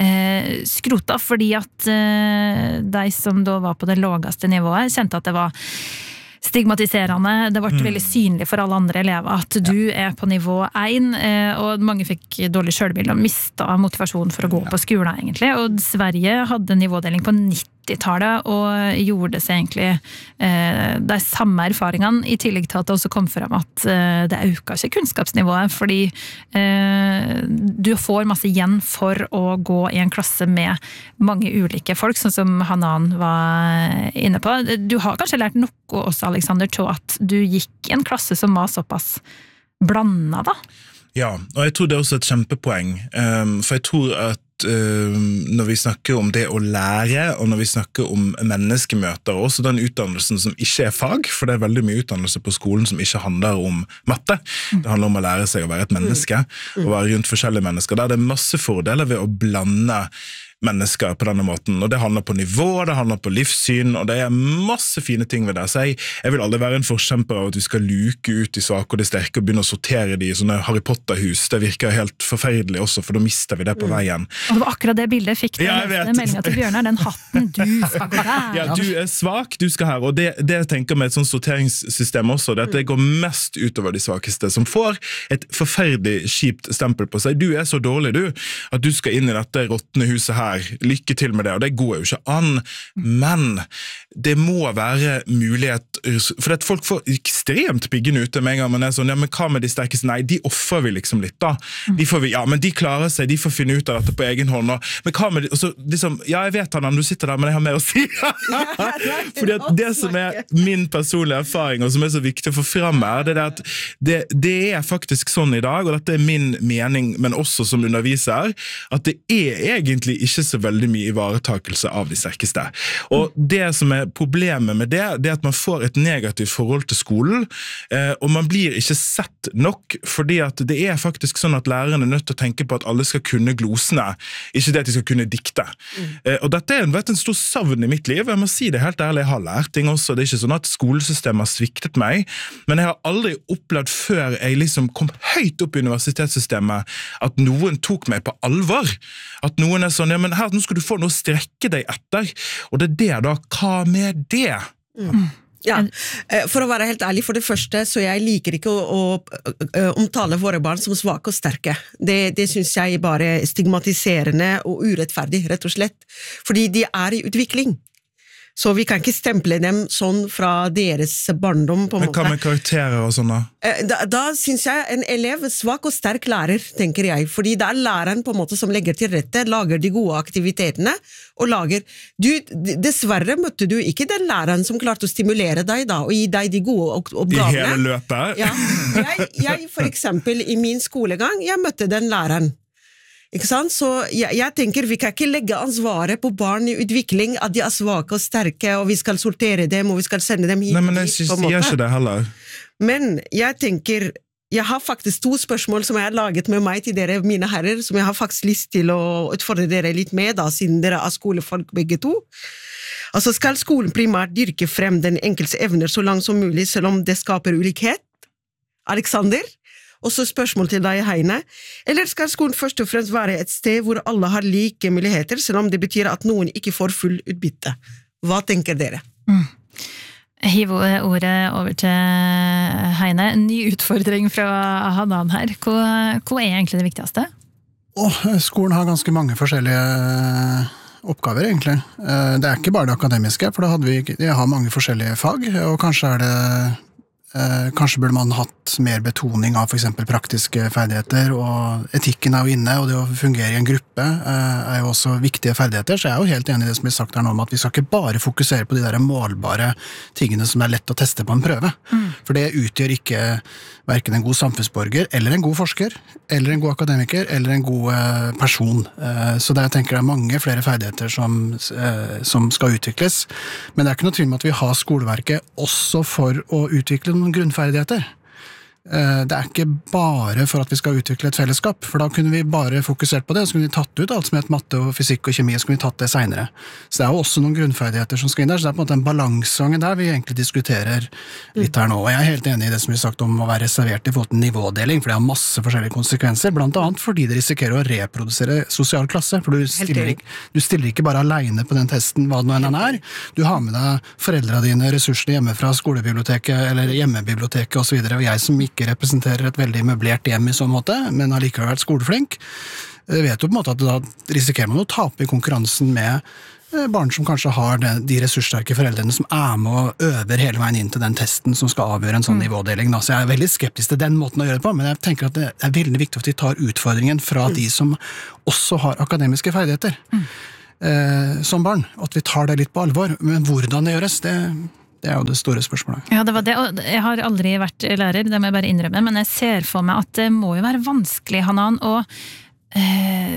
eh, skrota, fordi at eh, de som da var på det laveste nivået kjente at det var stigmatiserende, det ble mm. veldig synlig for alle andre elever at du ja. er på nivå én, og mange fikk dårlig selvbilde og mistet motivasjon for å gå ja. på skolen egentlig, og Sverige hadde nivådeling på nittitallet og gjorde det seg egentlig eh, de samme erfaringene, i tillegg til at det også kom frem at eh, det øker ikke kunnskapsnivået, fordi eh, du får masse igjen for å gå i en klasse med mange ulike folk, sånn som Hanan var inne på. Du har kanskje lært noe også, Alexander, til at du gikk i en klasse som var såpass blandet da? Ja, og jeg tror det er også et kjempepoeng, um, for jeg tror at at uh, når vi snakker om det å lære, og når vi snakker om menneskemøter, også den utdannelsen som ikke er fag, for det er veldig mye utdannelse på skolen som ikke handler om matte. Det handler om å lære seg å være et menneske, og være rundt forskjellige mennesker. Der er det masse fordeler ved å blande mennesker på denne måten, og det handler på nivå, det handler på livssyn, og det er masse fine ting ved det. Så jeg, jeg vil aldri være en forkjemper av at vi skal luke ut de svake og de sterke og begynne å sortere de i sånne Harry Potter-hus. Det virker helt forferdelig også, for da mister vi det på veien. Og det var akkurat det bildet jeg fikk da jeg leste meldingen til Bjørnar, den hatten du skal ha. Ja, du er svak, du skal her, og det, det jeg tenker med et sånt sorteringssystem også, det at det går mest utover de svakeste, som får et forferdelig kjipt stempel på seg. Du er så dårlig, du, at du skal inn i dette råttende huset her. Lykke til med det, og det går jo ikke an, men det må være mulighet, for at folk får ekstremt piggen ute med en gang, men er sånn, ja, men hva med de sterkeste? Nei, de offer vi liksom litt da. De får vi, ja, men de klarer seg, de får finne ut av dette på egen hånd, og, men hva med de, og så liksom, ja, jeg vet han, du sitter der, men jeg har mer å si. Fordi at det som er min personlige erfaring, og som er så viktig å få frem her, det er at det, det er faktisk sånn i dag, og dette er min mening, men også som underviser, at det er egentlig ikke så veldig mye ivaretakelse av de sterkeste. Og det som er problemet med det, det er at man får et negativt forhold til skolen, eh, og man blir ikke sett nok, fordi at det er faktisk sånn at lærerne er nødt til å tenke på at alle skal kunne glosene, ikke det at de skal kunne dikte. Mm. Eh, og dette er en, vet, en stor savn i mitt liv, jeg må si det helt ærlig, jeg har lært ting også, det er ikke sånn at skolesystemet har sviktet meg, men jeg har aldri opplevd før jeg liksom kom høyt opp i universitetssystemet, at noen tok meg på alvor, at noen er sånn, ja, men her, nå skal du få noe å strekke deg etter, og det er det da, hva med det? Mm. Ja, for å være helt ærlig, for det første, så jeg liker ikke å, å, å omtale våre barn som svake og sterke. Det, det synes jeg bare er stigmatiserende og urettferdig, rett og slett. Fordi de er i utvikling. Så vi kan ikke stemple dem sånn fra deres barndom på en måte. Men hva med karakterer og sånn da? Da, da synes jeg en elev svak og sterk lærer, tenker jeg. Fordi det er læreren på en måte som legger til rette, lager de gode aktivitetene, og lager... Du, dessverre møtte du ikke den læreren som klarte å stimulere deg da, og gi deg de gode oppgavene. I hele løpet? Ja. Jeg, jeg, for eksempel, i min skolegang, jeg møtte den læreren. Ikke sant? Så jeg, jeg tenker vi kan ikke legge ansvaret på barn i utvikling, at de er svake og sterke, og vi skal sortere dem, og vi skal sende dem hit. Nei, men jeg synes de gjør ikke det heller. Men jeg tenker, jeg har faktisk to spørsmål som jeg har laget med meg til dere, mine herrer, som jeg har faktisk lyst til å utfordre dere litt med, da, siden dere er skolefolk begge to. Altså, skal skolen primært dyrke frem den enkelte evner så langt som mulig, selv om det skaper ulikhet? Alexander? Og så spørsmål til deg, Heine. Eller skal skolen først og fremst være et sted hvor alle har like muligheter, selv om det betyr at noen ikke får full utbytte? Hva tenker dere? Mm. Hiv ordet over til Heine. En ny utfordring fra Hanan her. Hva, hva er egentlig det viktigste? Oh, skolen har ganske mange forskjellige oppgaver, egentlig. Det er ikke bare det akademiske, for da hadde vi, vi har mange forskjellige fag, og kanskje er det Eh, kanskje burde man hatt mer betoning av for eksempel praktiske ferdigheter, og etikken er jo inne, og det å fungere i en gruppe eh, er jo også viktige ferdigheter, så jeg er jo helt enig i det som blir sagt her nå om at vi skal ikke bare fokusere på de der målbare tingene som er lett å teste på en prøve, mm. for det utgjør ikke hverken en god samfunnsborger, eller en god forsker, eller en god akademiker, eller en god eh, person. Eh, så det jeg tenker det er mange flere ferdigheter som, eh, som skal utvikles, men det er ikke noe tvil om at vi har skoleverket også for å utvikle noen grunnferdigheter. Det er ikke bare for at vi skal utvikle et fellesskap, for da kunne vi bare fokusert på det, så kunne vi tatt ut alt som heter matte og fysikk og kjemi, så kunne vi tatt det senere. Så det er jo også noen grunnferdigheter som skal inn der, så det er på en måte en balansegangen der vi egentlig diskuterer litt her nå. Og jeg er helt enig i det som vi har sagt om å være reservert i forhold til nivådeling, for det har masse forskjellige konsekvenser, blant annet fordi det risikerer å reprodusere sosial klasse, for du stiller, ikke, du stiller ikke bare alene på den testen hva det nå enn den er, du har med deg foreldrene dine, ressursene hjemme fra skolebiblioteket eller hjemmebiblioteket og så videre, og jeg som ikke ikke representerer et veldig møblert hjem i sånn måte, men har likevel vært skoleflink, vet jo på en måte at da risikerer man å tape i konkurransen med barn som kanskje har de ressurssterke foreldrene som er med og øver hele veien inn til den testen som skal avgjøre en sånn mm. nivådeling. Så jeg er veldig skeptisk til den måten å gjøre det på, men jeg tenker at det er veldig viktig at vi tar utfordringen fra mm. de som også har akademiske ferdigheter mm. eh, som barn, at vi tar det litt på alvor. Men hvordan det gjøres, det Det er jo det store spørsmålet. Ja, det var det, og jeg har aldri vært lærer, det må jeg bare innrømme, men jeg ser for meg at det må jo være vanskelig, Hanan, å eh,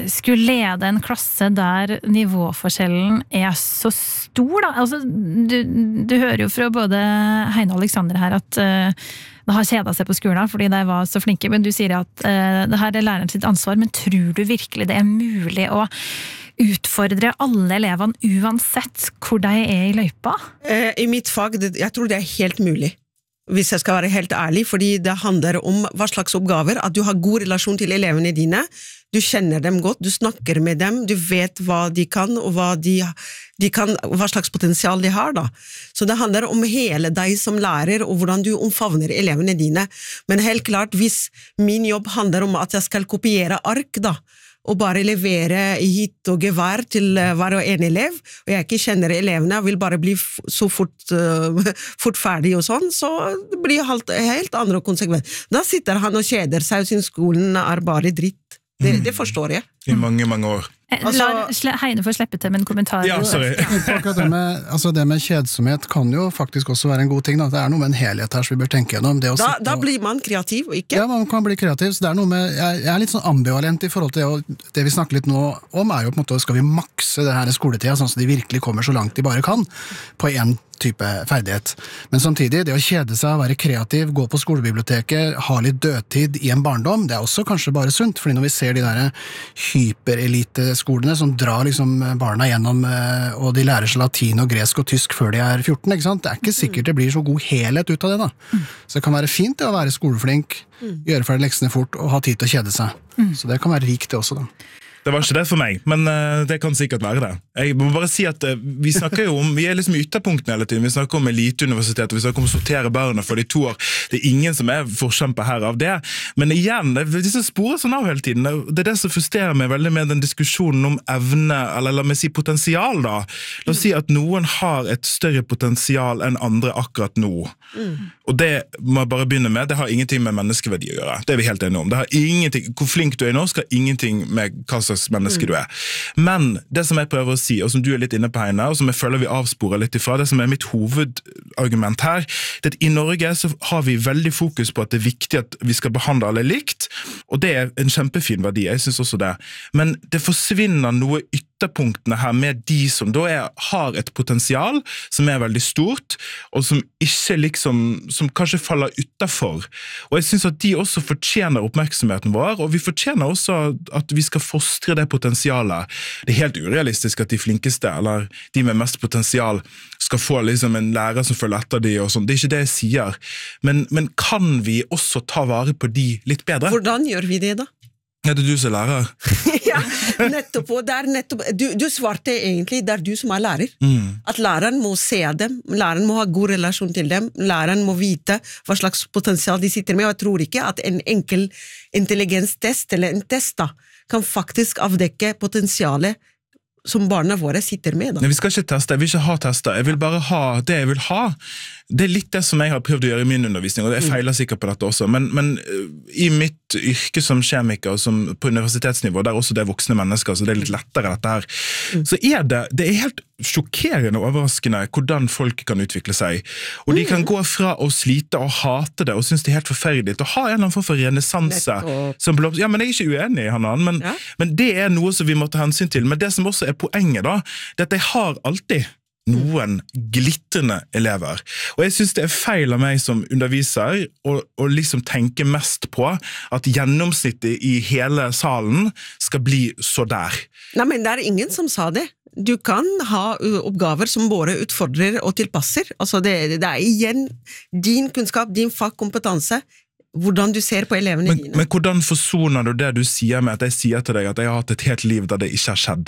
skulle lede en klasse der nivåforskjellen er så stor da. Altså, du, du hører jo fra både Heine og Alexander her at uh, det har kjedet seg på skolen fordi de var så flinke, men du sier at uh, det her er læreren sitt ansvar, men tror du virkelig det er mulig å utfordre alle elevene uansett hvor de er i løypa? Eh, I mitt fag, det, jeg tror det er helt mulig. Hvis jeg skal være helt ærlig, fordi det handler om hva slags oppgaver, at du har god relasjon til elevene dine, du kjenner dem godt, du snakker med dem, du vet hva de kan, og hva, de, de kan, hva slags potensial de har da. Så det handler om hele deg som lærer, og hvordan du omfavner elevene dine. Men helt klart, hvis min jobb handler om at jeg skal kopiere ark da, og bare levere hit og gevær til hver og en elev, og jeg ikke kjenner elevene, og vil bare bli så fort, uh, fort ferdig og sånn, så det blir helt, helt andre konsekvenser. Da sitter han og kjeder seg, og synes skolen er bare dritt. Det, det forstår jeg. I mange, mange år. La Heine få slippe til med en kommentar. Ja, sorry. det, med, altså det med kjedsomhet kan jo faktisk også være en god ting. Da. Det er noe med en helhet her som vi bør tenke gjennom. Det å da, sitte da og, blir man kreativ, ikke? Ja, man kan bli kreativ. Så det er noe med, jeg, jeg er litt sånn ambivalent i forhold til det, og det vi snakker litt nå om er jo på en måte, skal vi makse det her skoletida, sånn at de virkelig kommer så langt de bare kan, på en type ferdighet. Men samtidig, det å kjede seg, være kreativ, gå på skolebiblioteket, ha litt dødtid i en barndom, det er også kanskje bare sunt, fordi når vi ser de der hypereliteskolene som drar liksom barna gjennom, og de lærer seg latin og gresk og tysk før de er fjorten, ikke sant? Det er ikke sikkert det blir så god helhet ut av det da. Så det kan være fint det å være skoleflink, gjøre ferdig leksene fort og ha tid til å kjede seg. Så det kan være rikt det også da. Det var ikke det for meg, men uh, det kan sikkert være det. Jeg må bare si at uh, vi snakker jo om, vi er liksom i ytterpunktene hele tiden, vi snakker om eliteuniversitet, og vi snakker om å sortere barna for de to år. Det er ingen som er forkjemper her av det. Men igjen, det er disse sporer sånn av hele tiden. Det er det som frustrerer meg veldig med den diskusjonen om evne, eller la meg si potensial da. La oss si at noen har et større potensial enn andre akkurat nå. Mm. Og det må jeg bare begynne med, det har ingenting med menneskeverdi å gjøre. Det er vi helt enige om. Det har ingenting, hvor flink du er nå skal ingenting med hva slags menneske du er. Men det som jeg prøver å si, og som du er litt inne på Heine, og som jeg føler vi avsporer litt ifra, det som er mitt hovedargument her, det er at i Norge så har vi veldig fokus på at det er viktig at vi skal behandle alle likt, og det er en kjempefin verdi, jeg synes også det. Men det forsvinner noe ytterpunktene her med de som da er, har et potensial som er veldig stort, og som ikke liksom, som kanskje faller utenfor. Og jeg synes at de også fortjener oppmerksomheten vår, og vi fortjener også at vi skal fostre det potensialet. Det er helt urealistisk at de flinkeste, eller de med mest potensial, skal få liksom en lærer som følger etter de og sånn. Det er ikke det jeg sier. Men, men kan vi også ta vare på de litt bedre? Hvordan gjør vi det da? Ja, det er du som er lærer. Ja, nettopp, og det er nettopp, du, du svarte egentlig, det er du som er lærer. Mm. At læreren må se dem, læreren må ha god relasjon til dem, læreren må vite hva slags potensial de sitter med, og jeg tror ikke at en enkel intelligenstest eller en test da, kan faktisk avdekke potensialet som barna våre sitter med. Da. Nei, vi skal ikke teste, jeg vil ikke ha tester, jeg vil bare ha det jeg vil ha. Det er litt det som jeg har prøvd å gjøre i min undervisning, og jeg feiler sikkert på dette også, men, men i mitt yrke som kjemiker, og som på universitetsnivå, der også det er voksne mennesker, så det er litt lettere dette her, så er det, det er helt sjokkerende og overraskende hvordan folk kan utvikle seg, og de kan gå fra å slite og hate det, og synes det er helt forferdelig, og ha en eller annen form for renessanse, som blå... ja, men jeg er ikke uenig i Hanan, men, ja. men det er noe som vi må ta hensyn til, men det som også er poenget da, det er at jeg har alltid noen glitrende elever. Og jeg synes det er feil av meg som underviser å, å liksom tenke mest på at gjennomsnittet i hele salen skal bli så der. Nei, men det er ingen som sa det. Du kan ha oppgaver som både utfordrer og tilpasser. Altså det, det er igjen din kunnskap, din fagkompetanse, hvordan du ser på elevene men, dine. Men hvordan forsoner du det du sier med at jeg sier til deg at jeg har hatt et helt liv der det ikke har skjedd?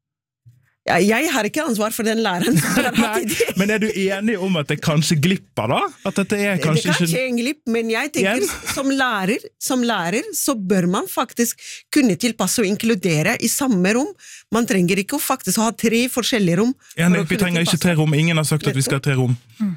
Ja, jeg har ikke ansvar for den læreren som har hatt det. Men er du enig om at det kanskje glipper da? At dette er kanskje det kan skje en glipp, men jeg tenker yes. som lærer, som lærer så bør man faktisk kunne tilpasse og inkludere i samme rom. Man trenger ikke å faktisk ha tre forskjellige rom. Ja, nei, vi trenger ikke tre rom. Ingen har sagt at vi skal ha tre rom. Mm.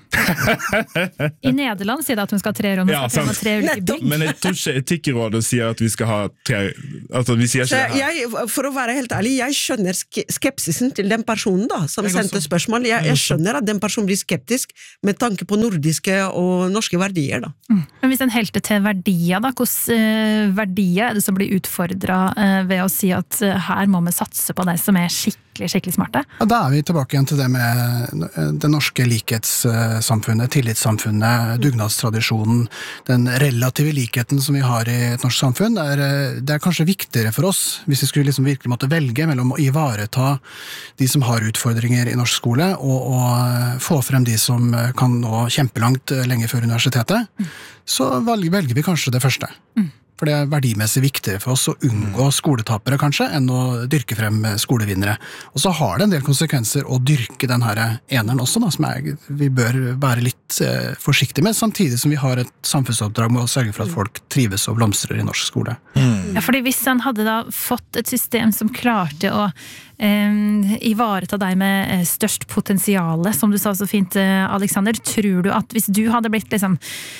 I Nederland sier det at vi skal ha tre rom. Ja, sant. Tre men jeg tror ikke Etikkrådet sier at vi skal ha tre... Altså, vi sier ikke så det her. Jeg, for å være helt ærlig, jeg skjønner skepsisen til den personen da, som sendte spørsmål. Jeg, jeg skjønner at den personen blir skeptisk med tanke på nordiske og norske verdier da. Mm. Men hvis en helte til verdier da, hvordan verdier er det som blir utfordret ved å si at her må vi satse på de som er skikkelig, skikkelig smarte? Ja, da er vi tilbake igjen til det med det norske likhetssamfunnet, tillitssamfunnet, dugnadstradisjonen, den relative likheten som vi har i et norsk samfunn. Det er, det er kanskje viktigere for oss, hvis vi skulle liksom virkelig måtte velge mellom å ivareta de som har utfordringer i norsk skole, og, og få frem de som kan nå kjempelangt lenge før universitetet, mm. så velger vi kanskje det første. Mm. For det er verdimessig viktigere for oss å unngå skoletapere kanskje, enn å dyrke frem skolevinnere. Og så har det en del konsekvenser å dyrke den her eneren også, da, som er, vi bør være litt eh, forsiktige med, samtidig som vi har et samfunnsoppdrag med å sørge for at folk trives og blomstrer i norsk skole. Mm. Ja, fordi hvis han hadde da fått et system som klarte å eh, ivareta deg med størst potensiale, som du sa så fint, Alexander, tror du at hvis du hadde blitt liksom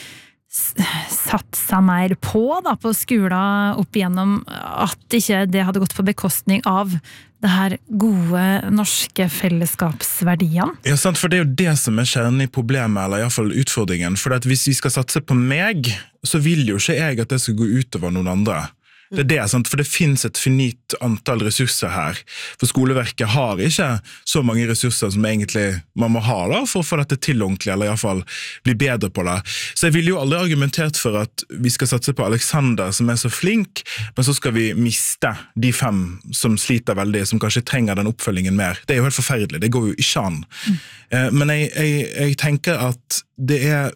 satsa mer på da, på skolen opp igjennom at ikke det hadde gått på bekostning av det her gode norske fellesskapsverdiene? Ja, sant, for det er jo det som er kjernen i problemet, eller i hvert fall utfordringen, for at hvis vi skal satse på meg, så vil jo ikke jeg at det skal gå utover noen andre. Det er det, sant? For det finnes et finit antall ressurser her. For skoleverket har ikke så mange ressurser som egentlig man må ha da, for å få dette til ordentlig, eller i hvert fall bli bedre på det. Så jeg vil jo aldri argumentert for at vi skal satse på Alexander, som er så flink, men så skal vi miste de fem som sliter veldig, som kanskje trenger den oppfølgingen mer. Det er jo helt forferdelig, det går jo ikke an. Mm. Men jeg, jeg, jeg tenker at det er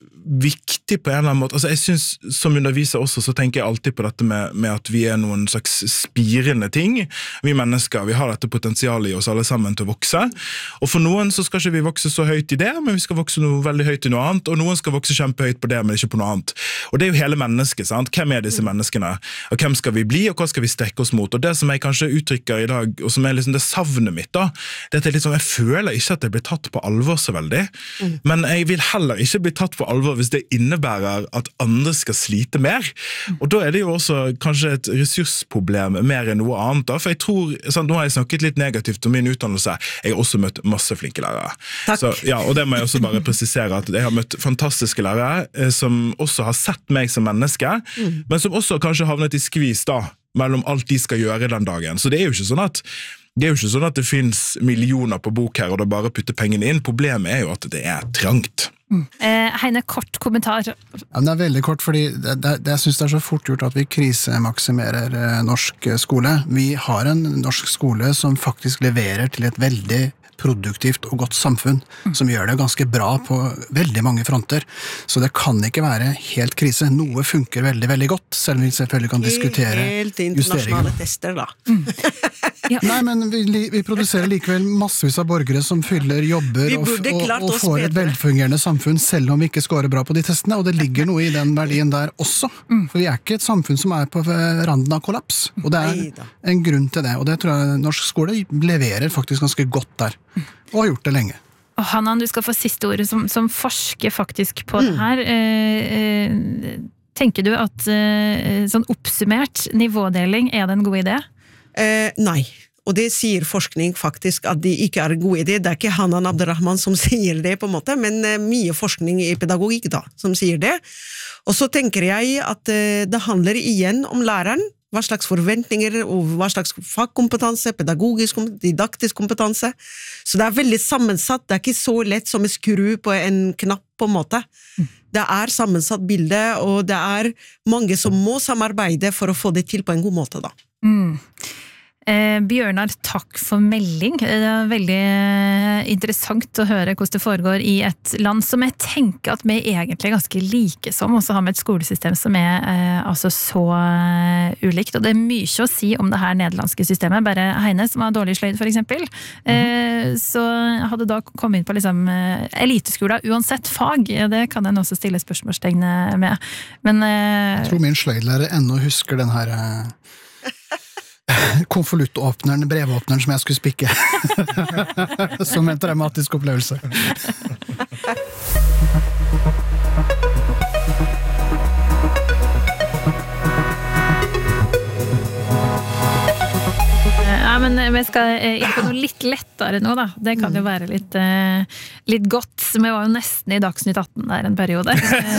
viktig på en eller annen måte. Altså jeg synes, som underviser også, så tenker jeg alltid på dette med, med at vi er noen slags spirende ting. Vi mennesker, vi har dette potensialet i oss alle sammen til å vokse. Og for noen så skal ikke vi vokse så høyt i det, men vi skal vokse noe veldig høyt i noe annet, og noen skal vokse kjempehøyt på det, men ikke på noe annet. Og det er jo hele mennesket, sant? Hvem er disse menneskene? Og hvem skal vi bli, og hva skal vi strekke oss mot? Og det som jeg kanskje uttrykker i dag, og som er liksom det savnet mitt da, det er liksom, jeg føler ikke at jeg blir tatt på alvor så veldig, mm. men jeg vil heller ikke bli tatt på alvor hvis det innebærer at andre skal slite mer. Og da er det jo også kanskje et ressursproblem mer enn noe annet da, for jeg tror, sant, nå har jeg snakket litt negativt om min utdannelse, jeg har også møtt masse flinke lærere. Takk. Så, ja, og det må jeg også bare presisere at jeg har møtt fantastiske lærere eh, som også har sett meg som menneske, mm. men som også kanskje havnet i skvis da, mellom alt de skal gjøre den dagen. Så det er jo ikke sånn at Det er jo ikke sånn at det finnes millioner på bok her, og da bare putter pengene inn. Problemet er jo at det er trangt. Mm. Eh, Heine, kort kommentar. Ja, men det er veldig kort, fordi det, det, det, jeg synes det er så fort gjort at vi krisemaksimerer eh, norsk skole. Vi har en norsk skole som faktisk leverer til et veldig produktivt og godt samfunn, mm. som gjør det ganske bra på veldig mange fronter. Så det kan ikke være helt krise. Noe funker veldig, veldig godt, selv om vi selvfølgelig kan diskutere helt internasjonale tester da. Mm. Ja. Nei, men vi, vi produserer likevel massevis av borgere som fyller jobber og, og, og får et velfungerende samfunn, selv om vi ikke scorer bra på de testene, og det ligger noe i den verdien der også. Mm. For vi er ikke et samfunn som er på randen av kollaps, og det er en grunn til det, og det tror jeg norsk skole leverer faktisk ganske godt der. Og har gjort det lenge. Og Hanan, du skal få siste ordet som, som forsker faktisk på mm. det her. Eh, eh, tenker du at eh, sånn oppsummert nivådeling, er det en god idé? Eh, nei, og det sier forskning faktisk at det ikke er en god idé. Det er ikke Hanan Abderrahman som sier det på en måte, men eh, mye forskning i pedagogikk da, som sier det. Og så tenker jeg at eh, det handler igjen om læreren, hva slags forventninger og hva slags fagkompetanse, pedagogisk, didaktisk kompetanse. Så det er veldig sammensatt, det er ikke så lett som å skru på en knapp på en måte. Det er sammensatt bilde, og det er mange som må samarbeide for å få det til på en god måte da. Mm. Eh, Bjørnar, takk for melding. Det er veldig interessant å høre hvordan det foregår i et land som jeg tenker at vi egentlig er ganske like som, og så har vi et skolesystem som er eh, altså så uh, ulikt, og det er mye å si om det her nederlandske systemet. Bare Heine, som har dårlig sløyd for eksempel, eh, så hadde da kommet inn på liksom, uh, eliteskolen uansett fag, det kan en også stille spørsmålstegn med. Men, uh, jeg tror min sløydlærer ennå husker den her uh... konvoluttåpneren, brevåpneren som jeg skulle spikke som en dramatisk opplevelse. Ja, men vi skal inn på noe litt lettere nå da. Det kan jo være litt, uh, litt godt. Vi var jo nesten i Dagsnytt atten der en periode.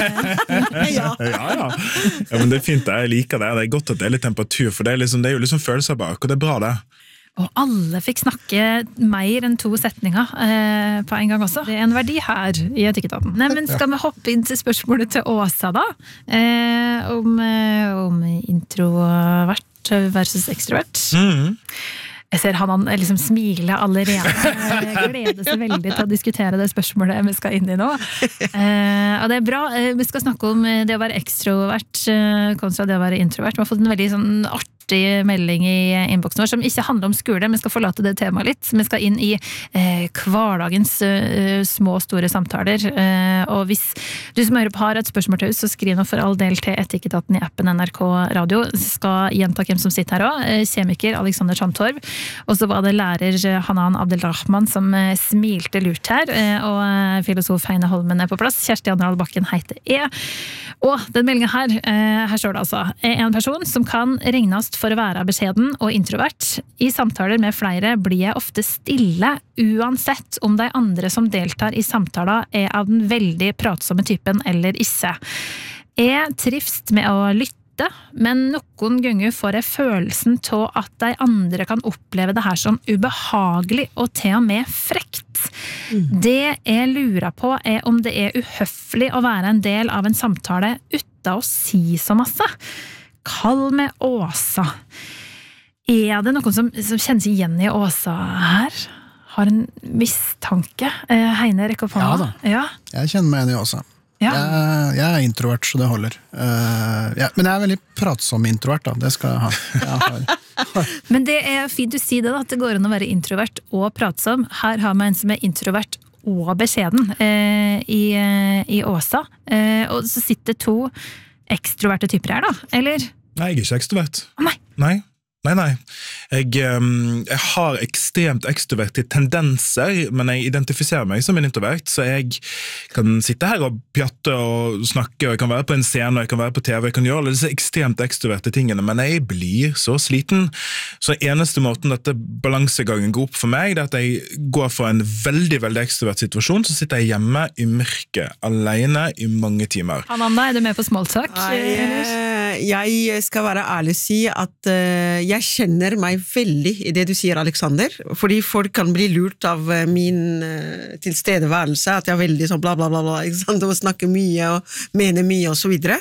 ja. ja, ja. Ja, men det er fint, jeg liker det. Det er godt at det er litt temperatur, for det er, liksom, det er jo liksom følelser bak, og det er bra det. Og alle fikk snakke mer enn to setninger eh, på en gang også. Det er en verdi her i Etikketaten. Nei, men skal vi hoppe inn til spørsmålet til Åsa da? Eh, om, om introvert versus ekstrovert. Mm. Jeg ser han, han liksom smiler allerede. Jeg gleder seg veldig til å diskutere det spørsmålet vi skal inn i nå. Eh, og det er bra. Vi skal snakke om det å være ekstrovert kontra det å være introvert. Vi har fått en veldig sånn artig melding i innboksen vår som ikke handler om skole, vi skal forlate det temaet litt. Vi skal inn i eh, hverdagens eh, små og store samtaler. Eh, og hvis du som hører på har et spørsmål til oss, så skriv nå for all del til Etikketaten i appen N R K Radio. Jeg skal gjenta hvem som sitter her også. Kjemiker Alexander Sandtorv. Og så var det lærer Hanan Abdelrahman som eh, smilte lurt her. Eh, og filosof Heine Holmen er på plass. Kjersti Anderdal Bakken heter jeg. Og den meldingen her, eh, her står det altså, er en person som kan regnes for å være beskjeden og introvert. I samtaler med flere blir jeg ofte stille, uansett om de andre som deltar i samtaler er av den veldig pratsomme typen eller ikke. Jeg trives med å lytte, men noen ganger får jeg følelsen til at de andre kan oppleve det her som ubehagelig og til og med frekt. Mm. Det jeg lurer på er om det er uhøflig å være en del av en samtale uten å si så masse. Kall med Åsa. Er det noen som, som kjenner seg igjen i Åsa her? Har en mistanke? Eh, Heine, rekk opp hånda. Ja da, ja. Jeg kjenner meg igjen i Åsa. Ja. Jeg, jeg er introvert, så det holder. Uh, ja, men jeg er veldig pratsom introvert, da. Det skal jeg ha. Jeg har. Men det er fint du sier det, da, at det går an å være introvert og pratsom. Her har vi en som er introvert og beskjeden eh, i, i Åsa. Eh, og så sitter to ekstroverte typer her da, eller? Nei, jeg er ikke ekstrovert. Oh, nei. Nei. Nei, nei. Jeg, um, jeg har ekstremt ekstroverte tendenser, men jeg identifiserer meg som en introvert, så jeg kan sitte her og pjatte og snakke, og jeg kan være på en scene, og jeg kan være på T V, jeg kan gjøre alle disse ekstremt ekstroverte tingene, men jeg blir så sliten. Så eneste måten dette balansegangen går opp for meg, det er at jeg går for en veldig, veldig ekstrovert situasjon, så sitter jeg hjemme i mørket, alene i mange timer. Ananda, er du med på smalltalk? Nei, jeg skal være ærlig og si at uh, jeg kjenner meg veldig i det du sier, Alexander, fordi folk kan bli lurt av min uh, tilstedeværelse, at jeg er veldig sånn bla bla bla, bla ikke sant? Og snakker mye og mener mye og så videre.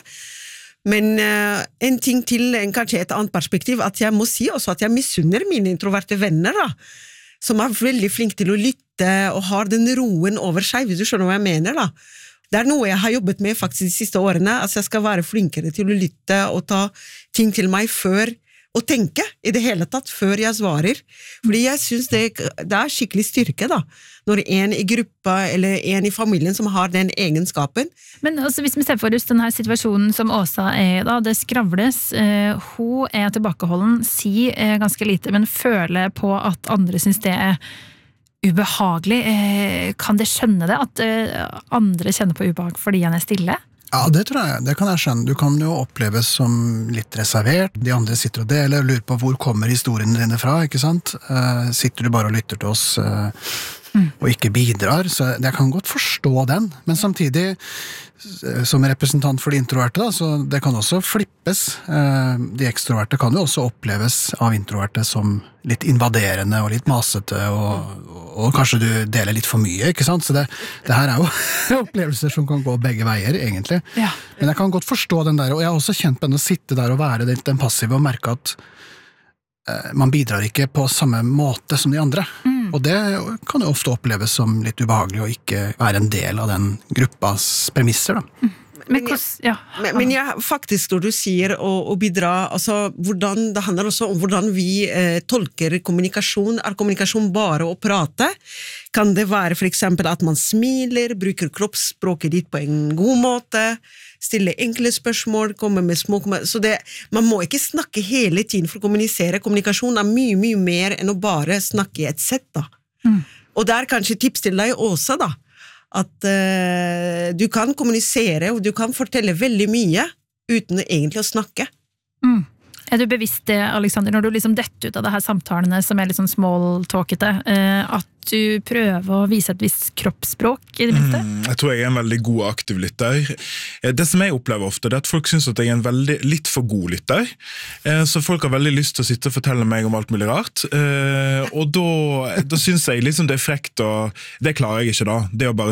Men uh, en ting til, en, kanskje et annet perspektiv, at jeg må si også at jeg misunner mine introverte venner, da, som er veldig flinke til å lytte og har den roen over seg, hvis du skjønner hva jeg mener da. Det er noe jeg har jobbet med faktisk de siste årene, at jeg skal være flinkere til å lytte og ta ting til meg før og tenke i det hele tatt før jeg svarer. Fordi jeg synes det, det er skikkelig styrke da, når en i gruppa eller en i familien som har den egenskapen. Men altså, hvis vi ser for oss denne situasjonen som Åsa er da, det skravles, eh, hun er tilbakeholden, sier eh, ganske lite, men føler på at andre synes det er ubehagelig. Eh, kan det skjønne det, at eh, andre kjenner på ubehag fordi han er stille? Ja, det tror jeg, det kan jeg skjønne. Du kan jo oppleves som litt reservert. De andre sitter og deler og lurer på hvor kommer historien dine fra, ikke sant? Uh, sitter du bare og lytter til oss uh, mm. og ikke bidrar, så jeg kan godt forstå den. Men samtidig, som representant for de introverte, da, så det kan også flippes. Uh, de ekstroverte kan jo også oppleves av introverte som litt invaderende og litt masete, og, og kanskje du deler litt for mye, ikke sant? Så det, det her er jo opplevelser som kan gå begge veier, egentlig. Ja. Men jeg kan godt forstå den der, og jeg har også kjent på den å sitte der og være den passive og merke at eh, man bidrar ikke på samme måte som de andre. Mm. Og det kan jo ofte oppleves som litt ubehagelig å ikke være en del av den gruppas premisser, da. Mm. Men, men, ja. men, men ja, faktisk når du sier å, å bidra, altså hvordan, det handler også om hvordan vi eh, tolker kommunikasjon. Er kommunikasjon bare å prate? Kan det være for eksempel at man smiler, bruker kroppsspråket ditt på en god måte, stille enkle spørsmål, komme med små så det, man må ikke snakke hele tiden for å kommunisere. Kommunikasjon er mye, mye mer enn å bare snakke i et sett da. Mm. Og det er kanskje tips til deg også da, at uh, du kan kommunisere og du kan fortelle veldig mye uten egentlig å snakke. Mm. Er du bevisst det, Alexander, når du liksom detter ut av det her samtalene som er litt sånn small-talkete, at du prøver å vise et visst kroppsspråk i det minste? Mm, jeg tror jeg er en veldig god aktiv lytter. Det som jeg opplever ofte, det er at folk synes at jeg er en veldig, litt for god lytter. Så folk har veldig lyst til å sitte og fortelle meg om alt mulig rart. Og da, da synes jeg liksom det er frekt, og det klarer jeg ikke da. Det å bare